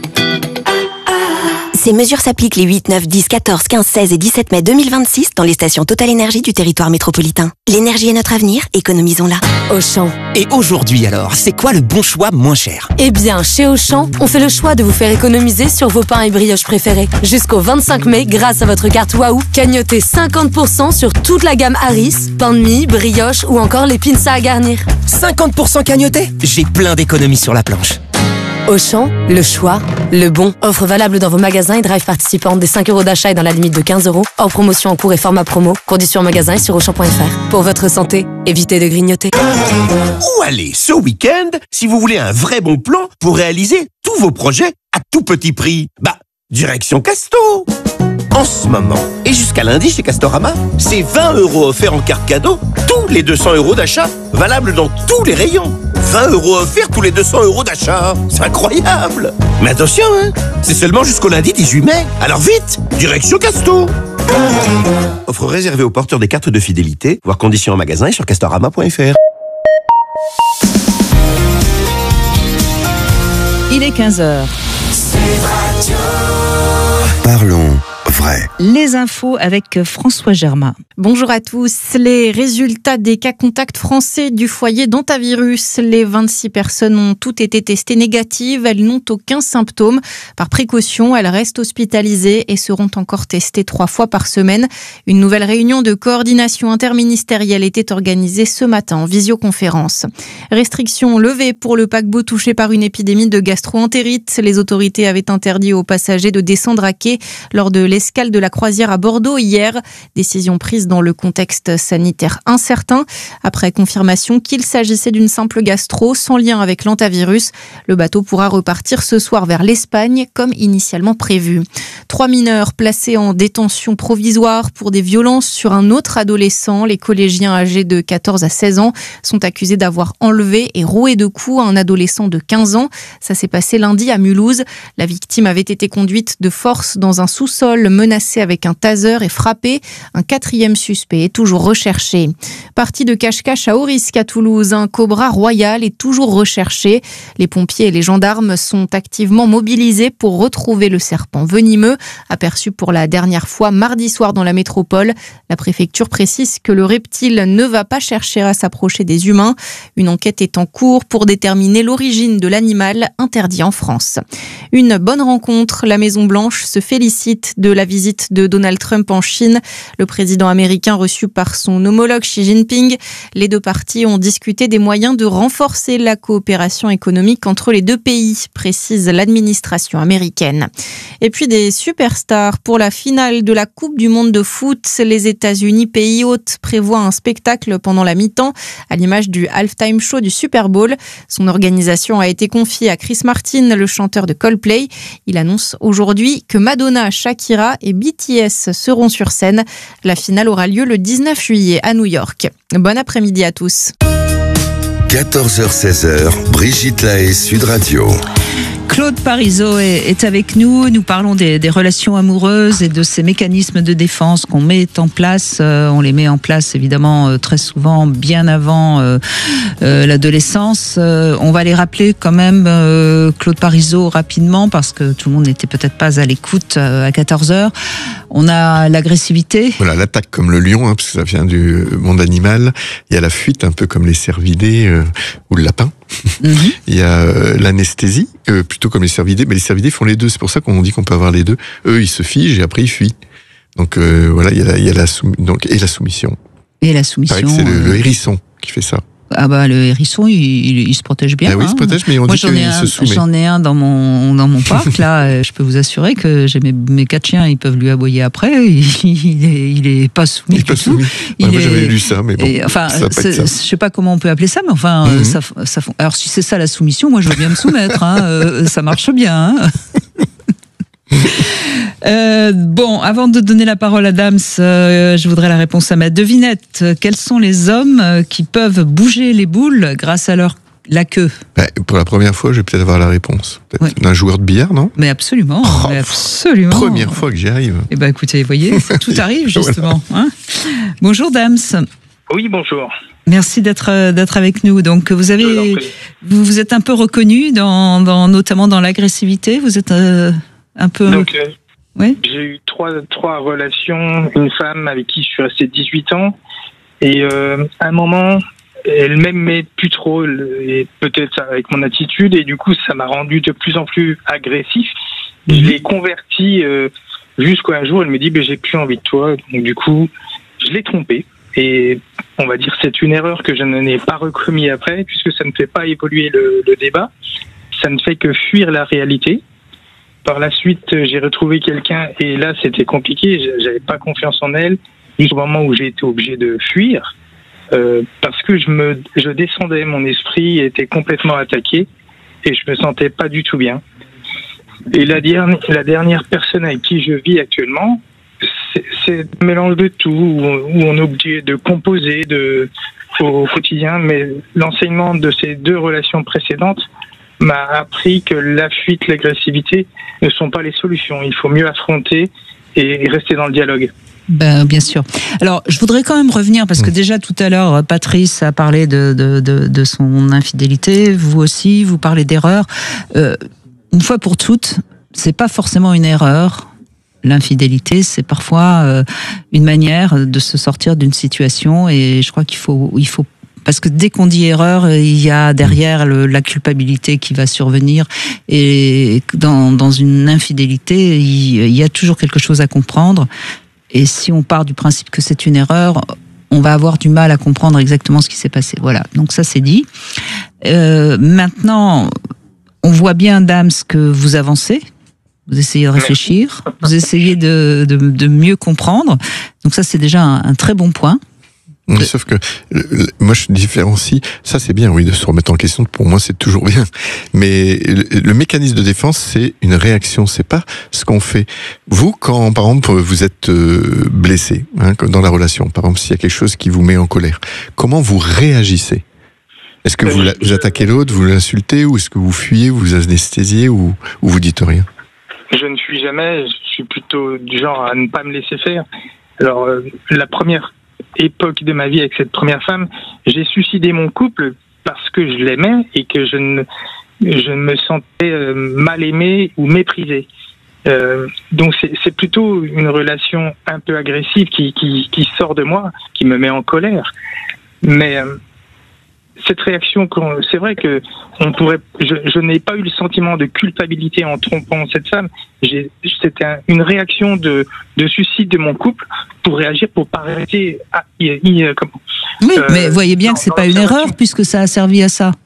Ces mesures s'appliquent les 8, 9, 10, 14, 15, 16 et 17 mai 2026 dans les stations Total Energy du territoire métropolitain. L'énergie est notre avenir, économisons-la. Auchan. Et aujourd'hui alors, c'est quoi le bon choix moins cher ? Eh bien, chez Auchan, on fait le choix de vous faire économiser sur vos pains et brioches préférés. Jusqu'au 25 mai, grâce à votre carte Waouh, cagnotez 50% sur toute la gamme Harris, pain de mie, brioche ou encore les pinces à garnir. 50% cagnoté ? J'ai plein d'économies sur la planche. Auchan, le choix, le bon. Offre valable dans vos magasins et drive participants des 5 € d'achat et dans la limite de 15 €. Hors promotion en cours et format promo. Conditions en magasin et sur Auchan.fr. Pour votre santé, évitez de grignoter. Où aller ce week-end si vous voulez un vrai bon plan pour réaliser tous vos projets à tout petit prix ? Bah, direction Casto. En ce moment, et jusqu'à lundi chez Castorama, c'est 20 € offerts en carte cadeau tous les 200 € d'achat, valable dans tous les rayons. 20 € offerts tous les 200 € d'achat. C'est incroyable. Mais attention, hein, c'est seulement jusqu'au lundi 18 mai. Alors vite, direction Casto. Offre réservée aux porteurs des cartes de fidélité, voir conditions en magasin et sur castorama.fr. Il est 15h. Parlons vrai. Les infos avec François Germain. Bonjour à tous. Les résultats des cas contacts français du foyer d'Antavirus. Les 26 personnes ont toutes été testées négatives. Elles n'ont aucun symptôme. Par précaution, elles restent hospitalisées et seront encore testées 3 fois par semaine. Une nouvelle réunion de coordination interministérielle était organisée ce matin en visioconférence. Restrictions levées pour le paquebot touché par une épidémie de gastro-entérite. Les autorités avaient interdit aux passagers de descendre à quai lors de l'escale de la croisière à Bordeaux hier. Décision prise dans le contexte sanitaire incertain. Après confirmation qu'il s'agissait d'une simple gastro sans lien avec l'antavirus, le bateau pourra repartir ce soir vers l'Espagne comme initialement prévu. 3 mineurs placés en détention provisoire pour des violences sur un autre adolescent. Les collégiens âgés de 14 à 16 ans sont accusés d'avoir enlevé et roué de coups un adolescent de 15 ans. Ça s'est passé lundi à Mulhouse. La victime avait été conduite de force dans un sous-sol, menacée avec un taser et frappée. Un 4e suspect est toujours recherché. Parti de cache-cache à haut risque à Toulouse, un cobra royal est toujours recherché. Les pompiers et les gendarmes sont activement mobilisés pour retrouver le serpent venimeux, aperçu pour la dernière fois mardi soir dans la métropole. La préfecture précise que le reptile ne va pas chercher à s'approcher des humains. Une enquête est en cours pour déterminer l'origine de l'animal interdit en France. Une bonne rencontre. La Maison-Blanche se félicite de la visite de Donald Trump en Chine. Le président américain reçu par son homologue Xi Jinping. Les deux parties ont discuté des moyens de renforcer la coopération économique entre les deux pays, précise l'administration américaine. Et puis des superstars pour la finale de la Coupe du monde de foot. Les États-Unis, pays hôte, prévoient un spectacle pendant la mi-temps à l'image du halftime show du Super Bowl. Son organisation a été confiée à Chris Martin, le chanteur de Coldplay. Il annonce aujourd'hui que Madonna, Shakira et BTS seront sur scène. La finale aura lieu le 19 juillet à New York. Bon après-midi à tous. 14h-16h, Brigitte Lahaie, Sud Radio. Claude Parisot est avec nous. Nous parlons des relations amoureuses et de ces mécanismes de défense qu'on met en place. On les met en place évidemment très souvent bien avant l'adolescence. On va les rappeler quand même, Claude Parisot, rapidement, parce que tout le monde n'était peut-être pas à l'écoute à 14h. On a l'agressivité. Voilà, l'attaque comme le lion, parce que ça vient du monde animal. Il y a la fuite, un peu comme les cervidés ou le lapin. Mm-hmm. Il y a l'anesthésie, plutôt comme les cervidés, mais les cervidés font les deux, c'est pour ça qu'on dit qu'on peut avoir les deux. Eux, ils se figent et après ils fuient. Donc voilà, il y a la soumission. Et la soumission. Il paraît que c'est le hérisson qui fait ça. Ah bah le hérisson il se protège bien. Ah oui, il se protège, mais on dit qu'il se soumet. J'en ai un dans mon parc là. Je peux vous assurer que j'ai mes 4 chiens, ils peuvent lui aboyer après. Il est pas soumis. Il est pas soumis. Moi j'avais lu ça, mais bon. Enfin, je sais pas comment on peut appeler ça, mais enfin ça. Alors si c'est ça la soumission, moi je veux bien me soumettre. Ça marche bien. Bon, avant de donner la parole à Dams, je voudrais la réponse à ma devinette. Quels sont les hommes qui peuvent bouger les boules grâce à la queue? Pour la première fois, je vais peut-être avoir la réponse. Peut-être d'un joueur de billard, non? Mais absolument, absolument. Première fois que j'y arrive. Eh ben, écoutez, vous voyez, tout arrive justement. Voilà. Bonjour Dams. Oui, bonjour. Merci d'être avec nous. Donc vous êtes un peu reconnu notamment dans l'agressivité. Vous êtes un peu. Donc, oui. J'ai eu trois relations, une femme avec qui je suis resté 18 ans, et à un moment, elle m'aimait plus trop, et peut-être avec mon attitude, et du coup, ça m'a rendu de plus en plus agressif. Je l'ai converti jusqu'à un jour, elle me dit, j'ai plus envie de toi, donc du coup, je l'ai trompée. Et on va dire c'est une erreur que je n'ai pas recommis après, puisque ça ne fait pas évoluer le débat, ça ne fait que fuir la réalité. Par la suite, j'ai retrouvé quelqu'un et là, c'était compliqué. J'avais pas confiance en elle jusqu'au moment où j'ai été obligé de fuir parce que je descendais, mon esprit était complètement attaqué et je me sentais pas du tout bien. Et la dernière personne avec qui je vis actuellement, c'est un mélange de tout où on est obligé de composer au quotidien. Mais l'enseignement de ces 2 relations précédentes m'a appris que la fuite, l'agressivité ne sont pas les solutions. Il faut mieux affronter et rester dans le dialogue. Bien sûr. Alors, je voudrais quand même revenir, parce que déjà tout à l'heure, Patrice a parlé de son infidélité. Vous aussi, vous parlez d'erreur. Une fois pour toutes, c'est pas forcément une erreur. l'infidélité, c'est parfois une manière de se sortir d'une situation, et je crois qu'il faut parce que dès qu'on dit erreur, il y a derrière la culpabilité qui va survenir, et dans une infidélité, il y a toujours quelque chose à comprendre, et si on part du principe que c'est une erreur, on va avoir du mal à comprendre exactement ce qui s'est passé. Voilà, donc ça c'est dit. Maintenant, on voit bien, Dams, que vous avancez. Vous essayez de réfléchir, vous essayez de mieux comprendre. Donc ça, c'est déjà un très bon point. Sauf que moi je différencie, ça c'est bien, oui, de se remettre en question, pour moi c'est toujours bien, mais le mécanisme de défense, c'est une réaction, c'est pas ce qu'on fait. Vous, quand par exemple vous êtes blessé, dans la relation, par exemple s'il y a quelque chose qui vous met en colère, comment vous réagissez? Est-ce que vous attaquez l'autre, vous l'insultez, ou est-ce que vous fuyez, vous anesthésiez, ou vous dites rien? Je ne fuis jamais, je suis plutôt du genre à ne pas me laisser faire. Alors la première époque de ma vie avec cette première femme, j'ai suicidé mon couple parce que je l'aimais et que je me sentais mal aimé ou méprisé. Donc c'est plutôt une relation un peu agressive qui sort de moi, qui me met en colère. Mais cette réaction, c'est vrai que je n'ai pas eu le sentiment de culpabilité en trompant cette femme. C'était une réaction de suicide de mon couple pour réagir, pour pas rester. Oui, mais voyez bien que c'est pas une erreur puisque ça a servi à ça.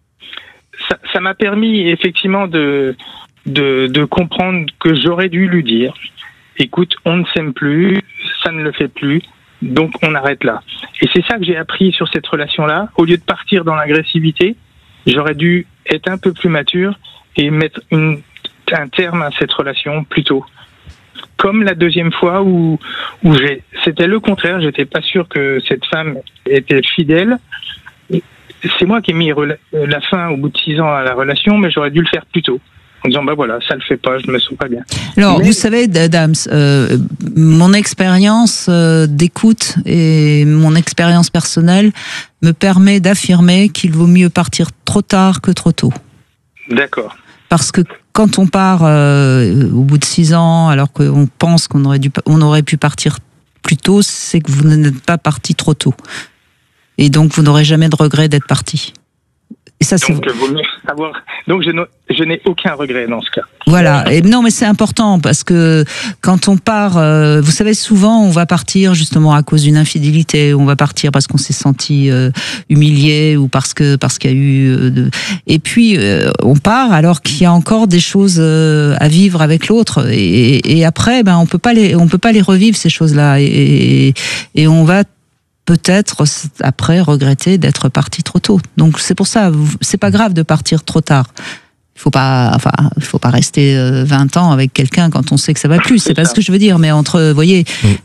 Ça m'a permis effectivement de comprendre que j'aurais dû lui dire, écoute, on ne s'aime plus, ça ne le fait plus. Donc on arrête là. Et c'est ça que j'ai appris sur cette relation-là. Au lieu de partir dans l'agressivité, j'aurais dû être un peu plus mature et mettre un terme à cette relation plus tôt. Comme la deuxième fois où c'était le contraire, j'étais pas sûr que cette femme était fidèle. C'est moi qui ai mis la fin au bout de 6 ans à la relation, mais j'aurais dû le faire plus tôt. En disant, voilà, ça le fait pas, je me sens pas bien. Alors, vous savez, Dams, mon expérience d'écoute et mon expérience personnelle me permet d'affirmer qu'il vaut mieux partir trop tard que trop tôt. D'accord. Parce que quand on part au bout de 6 ans, alors qu'on pense qu'on aurait pu partir plus tôt, c'est que vous n'êtes pas parti trop tôt. Et donc, vous n'aurez jamais de regret d'être parti. Et ça, donc je n'ai aucun regret dans ce cas. Voilà. Et non, mais c'est important parce que quand on part, vous savez, souvent on va partir justement à cause d'une infidélité, on va partir parce qu'on s'est senti humilié ou parce qu'il y a eu. Et puis on part alors qu'il y a encore des choses à vivre avec l'autre. Et après, on peut pas les revivre ces choses-là. Et on va peut-être après regretter d'être parti trop tôt. Donc c'est pour ça, c'est pas grave de partir trop tard. Il faut pas rester 20 ans avec quelqu'un quand on sait que ça va plus. C'est pas ce que je veux dire, mais vous voyez.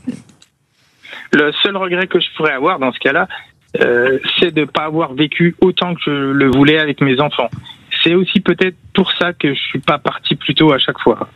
Le seul regret que je pourrais avoir dans ce cas-là, c'est de pas avoir vécu autant que je le voulais avec mes enfants. C'est aussi peut-être pour ça que je suis pas parti plus tôt à chaque fois.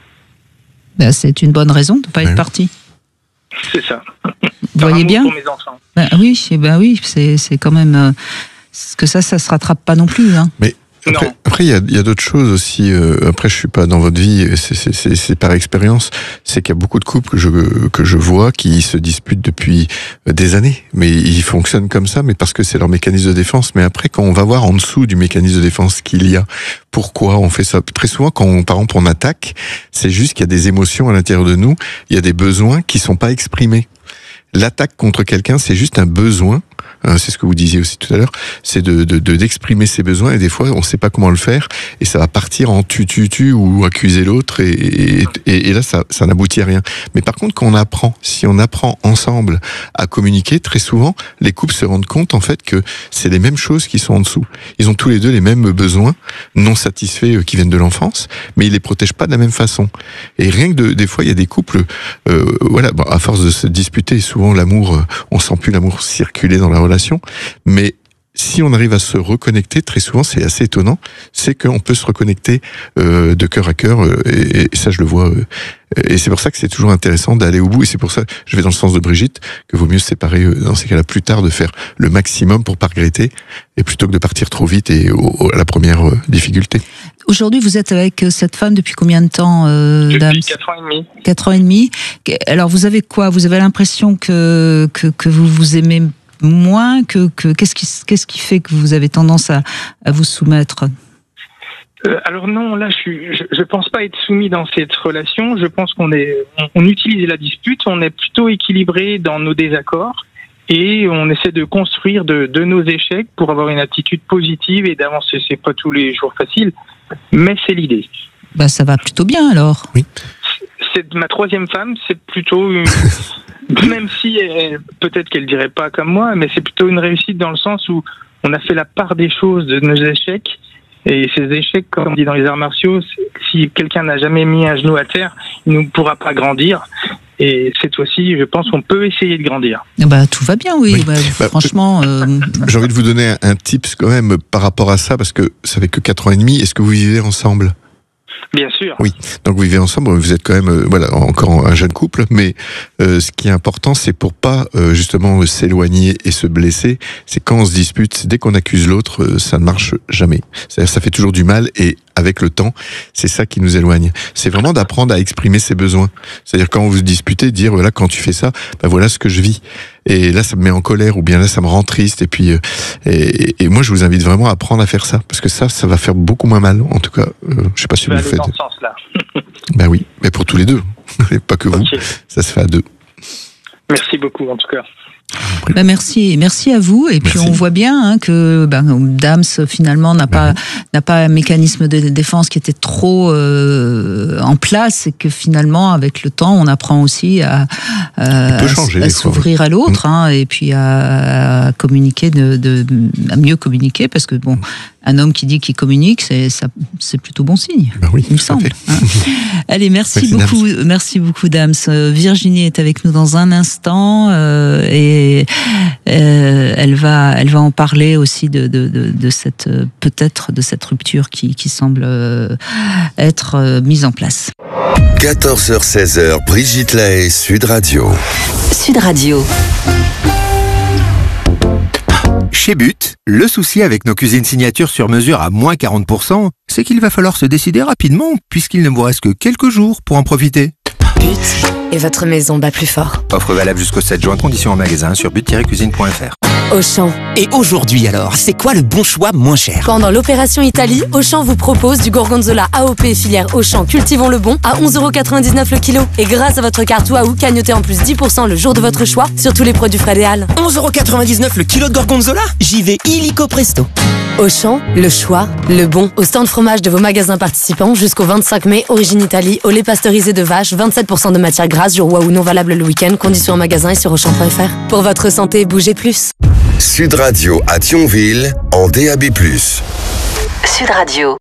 C'est une bonne raison de pas être parti. C'est ça. Vous voyez bien. Pour mes enfants. Oui, c'est quand même que ça se rattrape pas non plus. Hein. Mais après, il y a d'autres choses aussi. Après, je suis pas dans votre vie. C'est par expérience. C'est qu'il y a beaucoup de couples que je vois qui se disputent depuis des années. Mais ils fonctionnent comme ça, mais parce que c'est leur mécanisme de défense. Mais après, quand on va voir en dessous du mécanisme de défense qu'il y a, pourquoi on fait ça? Très souvent, par exemple, on attaque, c'est juste qu'il y a des émotions à l'intérieur de nous. Il y a des besoins qui sont pas exprimés. L'attaque contre quelqu'un, c'est juste un besoin. C'est ce que vous disiez aussi tout à l'heure. C'est d'exprimer ses besoins, et des fois, on sait pas comment le faire, et ça va partir en tu ou accuser l'autre, et là, ça n'aboutit à rien. Mais par contre, si on apprend ensemble à communiquer, très souvent, les couples se rendent compte, en fait, que c'est les mêmes choses qui sont en dessous. Ils ont tous les deux les mêmes besoins non satisfaits qui viennent de l'enfance, mais ils les protègent pas de la même façon. Et rien que des fois, il y a des couples, à force de se disputer, souvent l'amour, on sent plus l'amour circuler dans la relation, mais si on arrive à se reconnecter, très souvent, c'est assez étonnant, c'est qu'on peut se reconnecter de cœur à cœur, et ça je le vois, et c'est pour ça que c'est toujours intéressant d'aller au bout, et c'est pour ça, je vais dans le sens de Brigitte, que vaut mieux se séparer dans ces cas-là plus tard, de faire le maximum pour pas regretter, et plutôt que de partir trop vite et à la première difficulté. Aujourd'hui, vous êtes avec cette femme depuis combien de temps, Dams ? Depuis 4 ans et demi. 4 ans et demi. Alors vous avez quoi ? Vous avez l'impression que vous vous aimez moins que qu'est-ce qui fait que vous avez tendance à vous soumettre ? Alors non, là je pense pas être soumis dans cette relation. Je pense qu'on utilise la dispute, on est plutôt équilibré dans nos désaccords et on essaie de construire de nos échecs pour avoir une attitude positive et d'avancer. C'est pas tous les jours facile, mais c'est l'idée. Bah ça va plutôt bien alors. Oui. C'est ma 3e femme, c'est plutôt même si peut-être qu'elle dirait pas comme moi, mais c'est plutôt une réussite dans le sens où on a fait la part des choses de nos échecs. Et ces échecs, comme on dit dans les arts martiaux, si quelqu'un n'a jamais mis un genou à terre, il ne pourra pas grandir. Et cette fois-ci, je pense qu'on peut essayer de grandir. Bah, tout va bien, oui. Franchement... J'ai envie de vous donner un tips quand même par rapport à ça, parce que ça fait que 4 ans et demi. Est-ce que vous vivez ensemble ? Bien sûr. Oui, donc vous vivez ensemble, vous êtes quand même encore un jeune couple, mais ce qui est important, c'est pour pas justement s'éloigner et se blesser, c'est quand on se dispute, dès qu'on accuse l'autre, ça ne marche jamais. C'est-à-dire ça fait toujours du mal, et avec le temps, c'est ça qui nous éloigne. C'est vraiment d'apprendre à exprimer ses besoins. C'est-à-dire quand vous disputez, dire voilà, quand tu fais ça, ben voilà ce que je vis. Et là, ça me met en colère, ou bien là, ça me rend triste. Et puis, et moi, je vous invite vraiment à apprendre à faire ça, parce que ça va faire beaucoup moins mal. En tout cas, je sais pas si vous le faites. Dans ce sens-là. Ben oui, mais pour tous les deux, pas que vous. Ça se fait à 2. Merci beaucoup, en tout cas. Ben merci à vous. Et puis on voit bien que Dams finalement n'a pas un mécanisme de défense qui était trop en place, et que finalement avec le temps on apprend aussi à s'ouvrir à l'autre, et puis à communiquer, à mieux communiquer, parce que bon, un homme qui dit qu'il communique, c'est plutôt bon signe. Ben oui, il me semble. Allez, merci beaucoup, Dams. Virginie est avec nous dans un instant, et elle va en parler aussi de cette peut-être de cette rupture qui semble être mise en place. 14h-16h, Brigitte Lahaie, Sud Radio. Sud Radio. Chez But, le souci avec nos cuisines signature sur mesure à moins 40%, c'est qu'il va falloir se décider rapidement, puisqu'il ne vous reste que quelques jours pour en profiter. But, et votre maison bat plus fort. Offre valable jusqu'au 7 juin, conditions en magasin sur but-cuisine.fr. Auchan. Et aujourd'hui alors, c'est quoi le bon choix moins cher ? Pendant l'opération Italie, Auchan vous propose du gorgonzola AOP filière Auchan Cultivons le Bon à 11,99€ le kilo. Et grâce à votre carte Waouh, cagnotez en plus 10% le jour de votre choix sur tous les produits frais des Halles. 11,99€ le kilo de gorgonzola ? J'y vais illico presto. Auchan, le choix, le bon. Au stand fromage de vos magasins participants jusqu'au 25 mai, origine Italie, au lait pasteurisé de vache, 27% de matière grasse, jour Waouh non valable le week-end, conditions en magasin et sur Auchan.fr. Pour votre santé, bougez plus. Sud Radio à Thionville, en DAB+. Sud Radio.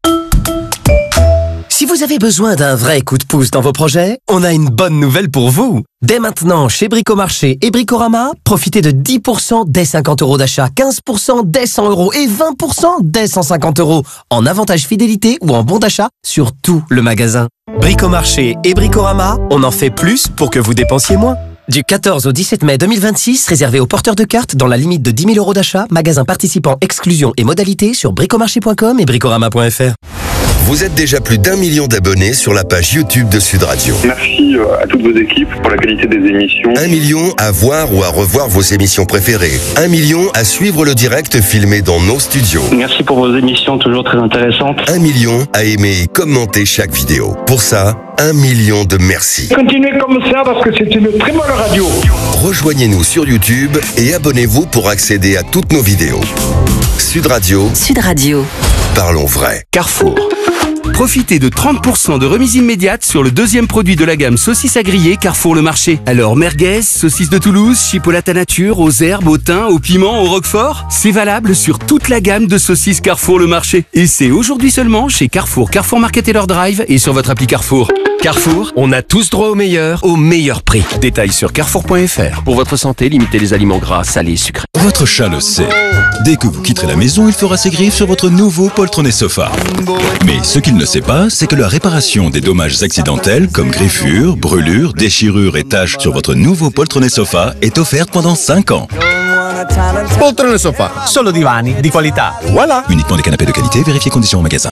Si vous avez besoin d'un vrai coup de pouce dans vos projets, on a une bonne nouvelle pour vous. Dès maintenant, chez Bricomarché et Bricorama, profitez de 10% dès 50€ d'achat, 15% dès 100€ et 20% dès 150€ en avantage fidélité ou en bon d'achat sur tout le magasin. Bricomarché et Bricorama, on en fait plus pour que vous dépensiez moins. Du 14 au 17 mai 2026, réservé aux porteurs de cartes dans la limite de 10 000€ d'achat, magasin participant, exclusion et modalités sur bricomarché.com et bricorama.fr. Vous êtes déjà plus d'1 million d'abonnés sur la page YouTube de Sud Radio. Merci à toutes vos équipes pour la qualité des émissions. 1 million à voir ou à revoir vos émissions préférées. 1 million à suivre le direct filmé dans nos studios. Merci pour vos émissions toujours très intéressantes. 1 million à aimer et commenter chaque vidéo. Pour ça, 1 million de merci. Continuez comme ça parce que c'est une très bonne radio. Rejoignez-nous sur YouTube et abonnez-vous pour accéder à toutes nos vidéos. Sud Radio. Sud Radio. Parlons vrai. Carrefour. Profitez de 30% de remise immédiate sur le deuxième produit de la gamme saucisses à griller Carrefour le Marché. Alors merguez, saucisses de Toulouse, chipolata nature, aux herbes, au thym, au piment, au roquefort, c'est valable sur toute la gamme de saucisses Carrefour le Marché. Et c'est aujourd'hui seulement chez Carrefour, Carrefour Market et leur Drive et sur votre appli Carrefour. Carrefour, on a tous droit au meilleur prix. Détails sur carrefour.fr. Pour votre santé, limitez les aliments gras, salés, sucrés. Votre chat le sait. Dès que vous quitterez la maison, il fera ses griffes sur votre nouveau poltronné sofa. Mais ce qu'il ne sait pas, c'est que la réparation des dommages accidentels, comme griffures, brûlures, déchirures et taches sur votre nouveau poltronné sofa, est offerte pendant 5 ans. Poltrone Sofa, solo divani di qualità. Voilà. Uniquement des canapés de qualité, vérifiez conditions en magasin.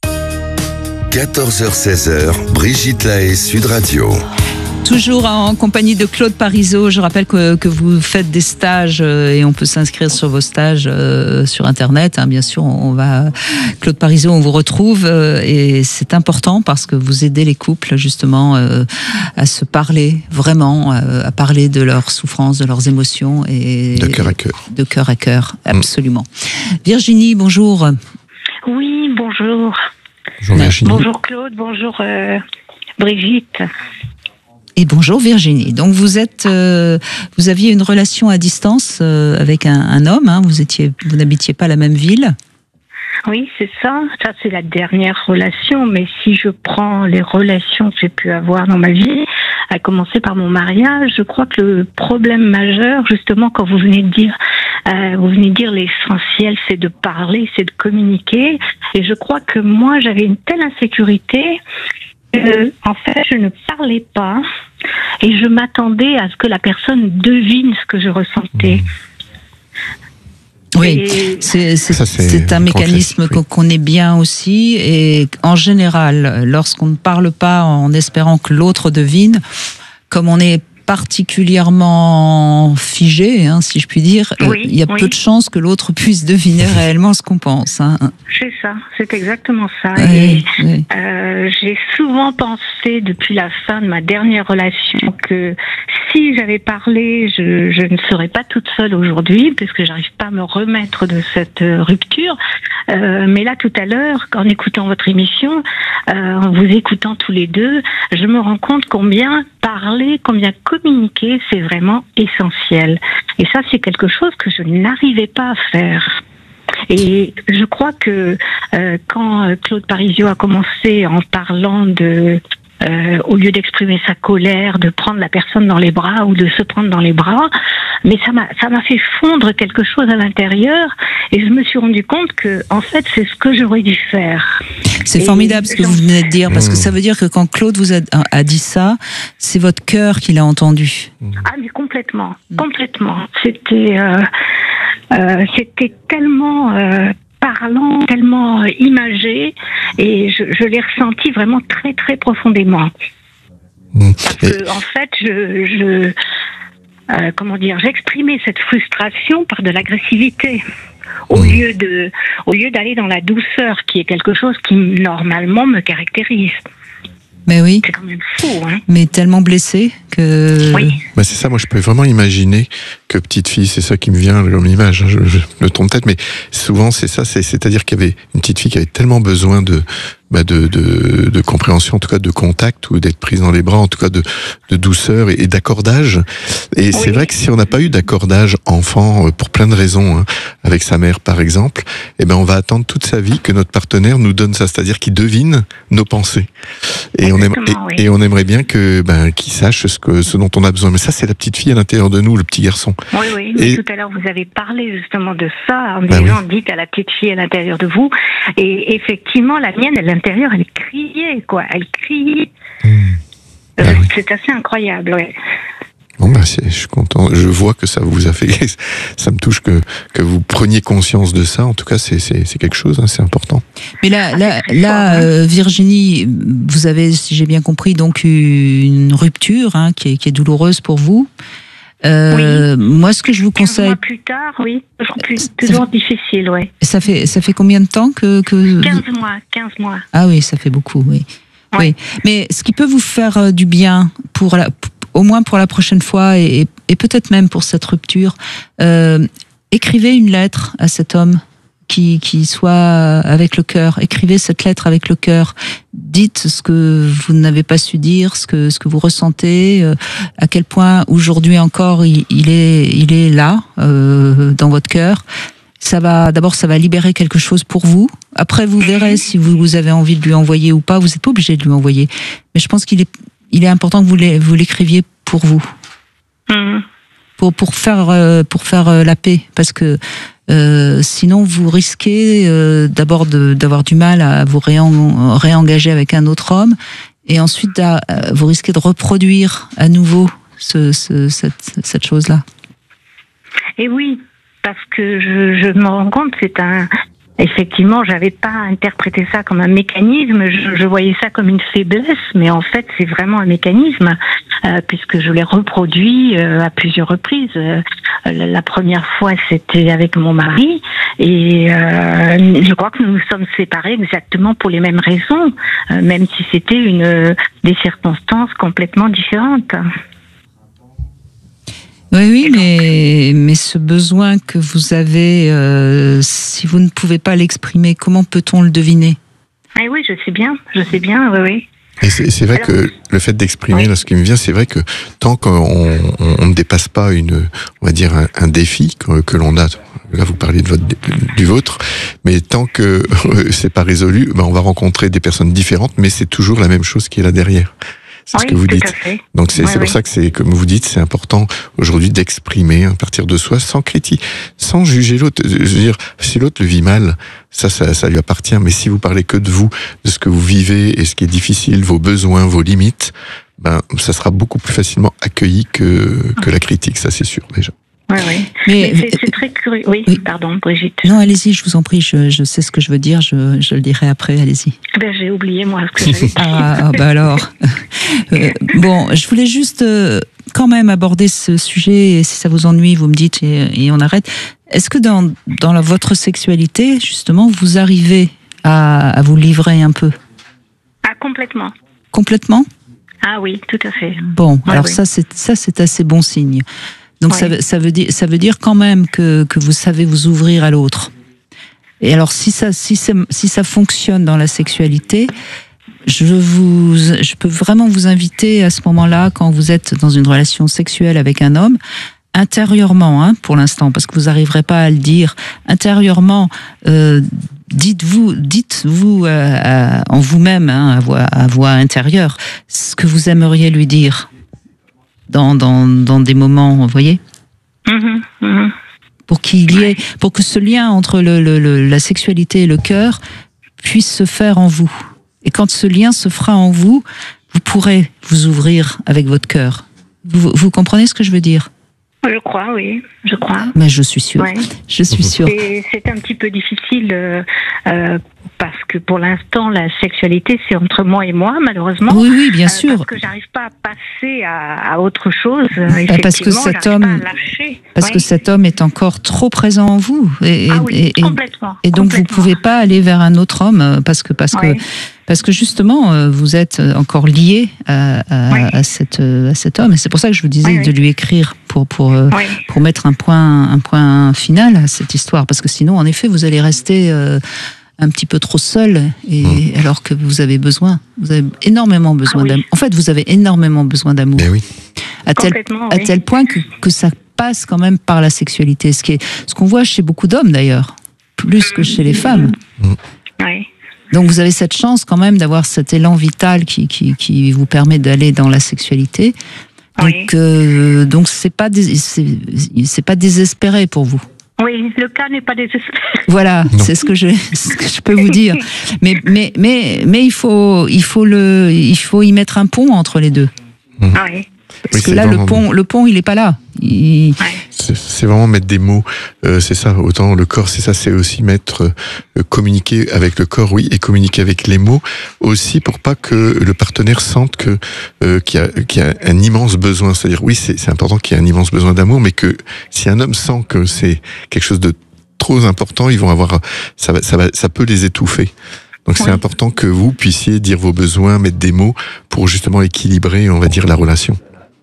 14h-16h, Brigitte Lahaie, Sud Radio. Toujours en compagnie de Claude Parizeau. Je rappelle que vous faites des stages et on peut s'inscrire sur vos stages sur Internet. Bien sûr, Claude Parizeau, on vous retrouve et c'est important parce que vous aidez les couples justement à se parler vraiment, à parler de leurs souffrances, de leurs émotions et de cœur à cœur. De cœur à cœur, absolument. Virginie, bonjour. Oui, bonjour. Bonjour Virginie. Bonjour Claude, bonjour Brigitte. Et bonjour Virginie. Donc vous aviez une relation à distance avec un homme. Hein. Vous n'habitiez pas la même ville. Oui, c'est ça. Ça, c'est la dernière relation. Mais si je prends les relations que j'ai pu avoir dans ma vie, à commencer par mon mariage, je crois que le problème majeur, justement, quand vous venez de dire l'essentiel, c'est de parler, c'est de communiquer. Et je crois que moi, j'avais une telle insécurité que, en fait, je ne parlais pas et je m'attendais à ce que la personne devine ce que je ressentais. Oui, c'est un mécanisme qu'on connaît bien aussi et en général, lorsqu'on ne parle pas en espérant que l'autre devine, comme on est particulièrement figé, hein, si je puis dire, il y a peu de chances que l'autre puisse deviner réellement ce qu'on pense. Hein. C'est ça, c'est exactement ça. Oui, et j'ai souvent pensé depuis la fin de ma dernière relation que si j'avais parlé, je ne serais pas toute seule aujourd'hui, puisque j'arrive pas à me remettre de cette rupture. Mais là, tout à l'heure, en écoutant votre émission, en vous écoutant tous les deux, je me rends compte combien parler, combien communiquer, c'est vraiment essentiel. Et ça, c'est quelque chose que je n'arrivais pas à faire. Et je crois que quand Claude Parizeau a commencé en parlant au lieu d'exprimer sa colère, de prendre la personne dans les bras ou de se prendre dans les bras, mais ça m'a fait fondre quelque chose à l'intérieur et je me suis rendu compte que, en fait, c'est ce que j'aurais dû faire. C'est formidable ce que vous venez de dire, parce que ça veut dire que quand Claude vous a dit ça, c'est votre cœur qui l'a entendu. Ah, mais complètement. C'était tellement parlant, tellement imagé, et je l'ai ressenti vraiment très très profondément. Parce que, en fait, j'exprimais cette frustration par de l'agressivité. Au lieu d'aller dans la douceur, qui est quelque chose qui normalement me caractérise. Mais oui. C'est quand même fou, hein. Mais tellement blessé que... Oui. Bah c'est ça, moi je peux vraiment imaginer que petite fille, c'est ça qui me vient comme image, je me trompe peut-être, mais souvent c'est ça, c'est-à-dire qu'il y avait une petite fille qui avait tellement besoin de compréhension, en tout cas de contact, ou d'être prise dans les bras, en tout cas de douceur et d'accordage. Et c'est vrai que si on n'a pas eu d'accordage enfant, pour plein de raisons, hein, avec sa mère par exemple, on va attendre toute sa vie que notre partenaire nous donne ça, c'est-à-dire qu'il devine nos pensées. Et on aimerait bien qu'il sache ce dont on a besoin. Mais ça, c'est la petite fille à l'intérieur de nous, le petit garçon. Oui. Mais tout à l'heure, vous avez parlé justement de ça, en disant, dites à la petite fille à l'intérieur de vous. Et effectivement, la mienne, à l'intérieur, elle criait, quoi. Elle criait. C'est assez incroyable, ouais. Bon, je suis content. Je vois que ça vous a fait, ça me touche que vous preniez conscience de ça. En tout cas, c'est quelque chose, hein, c'est important. Mais là, Virginie, vous avez, si j'ai bien compris, donc une rupture, hein, qui est douloureuse pour vous. Moi, ce que je vous conseille. 15 mois plus tard, oui, toujours difficile, ouais. Ça fait combien de temps que 15 mois. Ah oui, ça fait beaucoup, oui. Ouais. Oui. Mais ce qui peut vous faire du bien au moins pour la prochaine fois et peut-être même pour cette rupture, écrivez une lettre à cet homme qui soit avec le cœur. Écrivez cette lettre avec le cœur. Dites ce que vous n'avez pas su dire, ce que vous ressentez, à quel point aujourd'hui encore il est là dans votre cœur. Ça va libérer quelque chose pour vous. Après, vous verrez si vous avez envie de lui envoyer ou pas. Vous n'êtes pas obligé de lui envoyer. Mais je pense qu'il est il est important que vous l'écriviez pour vous. Pour faire la paix, parce que sinon vous risquez d'abord d'avoir du mal à vous réengager avec un autre homme, et ensuite vous risquez de reproduire à nouveau cette chose-là. Et oui, parce que je me rends compte, effectivement, j'avais pas interprété ça comme un mécanisme, je voyais ça comme une faiblesse, mais en fait, c'est vraiment un mécanisme, puisque je l'ai reproduit à plusieurs reprises. La première fois, c'était avec mon mari, et je crois que nous nous sommes séparés exactement pour les mêmes raisons, même si c'était des circonstances complètement différentes. Oui, mais ce besoin que vous avez, si vous ne pouvez pas l'exprimer, comment peut-on le deviner ? Ah oui, je sais bien, oui. Et c'est vrai que le fait d'exprimer, là, ce qui me vient, c'est vrai que tant qu'on ne dépasse pas on va dire un défi que l'on a, là vous parliez du vôtre, mais tant que c'est pas résolu, on va rencontrer des personnes différentes, mais c'est toujours la même chose qui est là derrière. C'est ce que vous dites. Donc c'est pour ça que c'est, comme vous dites, c'est important aujourd'hui d'exprimer à partir de soi, sans critique, sans juger l'autre. Je veux dire, si l'autre le vit mal, ça lui appartient. Mais si vous parlez que de vous, de ce que vous vivez et ce qui est difficile, vos besoins, vos limites, ça sera beaucoup plus facilement accueilli que la critique. Ça, c'est sûr déjà. Oui. Mais c'est très curieux. Oui, pardon, Brigitte. Non, allez-y, je vous en prie, je sais ce que je veux dire, je le dirai après, allez-y. J'ai oublié, moi, ce que j'avais dit. Alors. Bon, je voulais juste quand même aborder ce sujet, et si ça vous ennuie, vous me dites et on arrête. Est-ce que dans votre sexualité, justement, vous arrivez à vous livrer un peu ? Ah, complètement. Complètement ? Ah oui, tout à fait. Bon, alors oui. Ça c'est assez bon signe. Donc ça veut dire quand même que vous savez vous ouvrir à l'autre. Et alors si ça fonctionne dans la sexualité, je peux vraiment vous inviter à ce moment-là, quand vous êtes dans une relation sexuelle avec un homme, intérieurement, pour l'instant, parce que vous n'arriverez pas à le dire, intérieurement, dites-vous en vous-même, à voix intérieure, ce que vous aimeriez lui dire. Dans des moments, vous voyez, pour pour que ce lien entre la sexualité et le cœur puisse se faire en vous. Et quand ce lien se fera en vous, vous pourrez vous ouvrir avec votre cœur. Vous comprenez ce que je veux dire ? Je crois, oui, je crois. Mais je suis sûre. Ouais. Je suis sûre. C'est un petit peu difficile parce que pour l'instant, la sexualité, c'est entre moi et moi, malheureusement. Oui, bien sûr. Parce que j'arrive pas à passer à autre chose. Parce que cet homme est encore trop présent en vous. Complètement. Et donc, vous pouvez pas aller vers un autre homme parce que justement, vous êtes encore lié à cet homme. Et c'est pour ça que je vous disais de lui écrire pour mettre un point final à cette histoire. Parce que sinon, en effet, vous allez rester un petit peu trop seul, alors que vous avez énormément besoin d'amour. En fait, vous avez énormément besoin d'amour. À tel point que ça passe quand même par la sexualité. Ce qu'on voit chez beaucoup d'hommes d'ailleurs, plus que chez les femmes. Donc vous avez cette chance quand même d'avoir cet élan vital qui vous permet d'aller dans la sexualité. Donc c'est pas désespéré pour vous. Oui, le cas n'est pas désespéré. Voilà, c'est ce que je peux vous dire. Mais il faut y mettre un pont entre les deux. Parce que là, le pont, il est pas là. C'est vraiment mettre des mots. C'est ça. Autant le corps, c'est ça. C'est aussi communiquer avec le corps, oui, et communiquer avec les mots aussi, pour pas que le partenaire sente qu'il y a un immense besoin. C'est-à-dire, oui, c'est important qu'il y ait un immense besoin d'amour, mais que si un homme sent que c'est quelque chose de trop important, ils vont avoir, ça peut les étouffer. Donc c'est important que vous puissiez dire vos besoins, mettre des mots pour justement équilibrer, on va dire, la relation.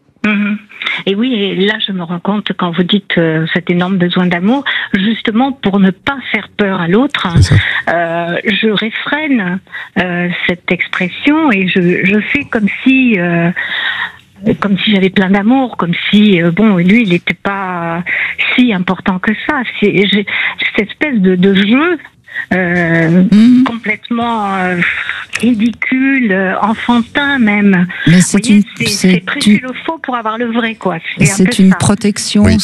Et oui, et là je me rends compte quand vous dites cet énorme besoin d'amour, justement pour ne pas faire peur à l'autre, je réfrène cette expression et je fais comme si j'avais plein d'amour, comme si lui il n'était pas si important que ça. J'ai cette espèce de jeu complètement ridicule, enfantin même. Mais c'est prêcher le faux pour avoir le vrai, quoi. C'est une protection. Oui.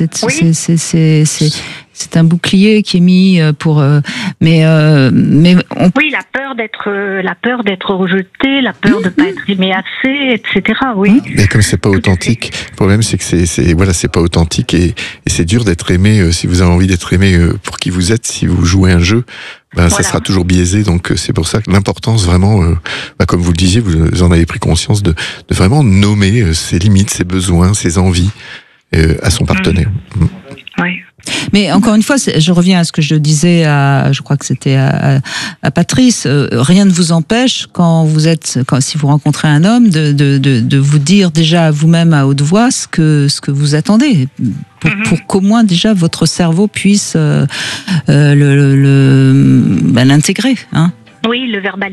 C'est un bouclier qui est mis pour. Oui, la peur d'être rejeté, la peur de pas être aimé assez, etc. Oui. Mais comme c'est pas authentique, le problème c'est que c'est pas authentique et c'est dur d'être aimé si vous avez envie d'être aimé pour qui vous êtes. Si vous jouez un jeu, ça sera toujours biaisé. Donc c'est pour ça que l'importance vraiment, comme vous le disiez, vous en avez pris conscience de vraiment nommer ses limites, ses besoins, ses envies à son partenaire. Oui. Mais encore une fois, je reviens à ce que je disais je crois que c'était à Patrice. Rien ne vous empêche si vous rencontrez un homme, de vous dire déjà à vous-même à haute voix ce que vous attendez, pour qu'au moins déjà votre cerveau puisse l'intégrer. Hein. Oui, le verbaliser.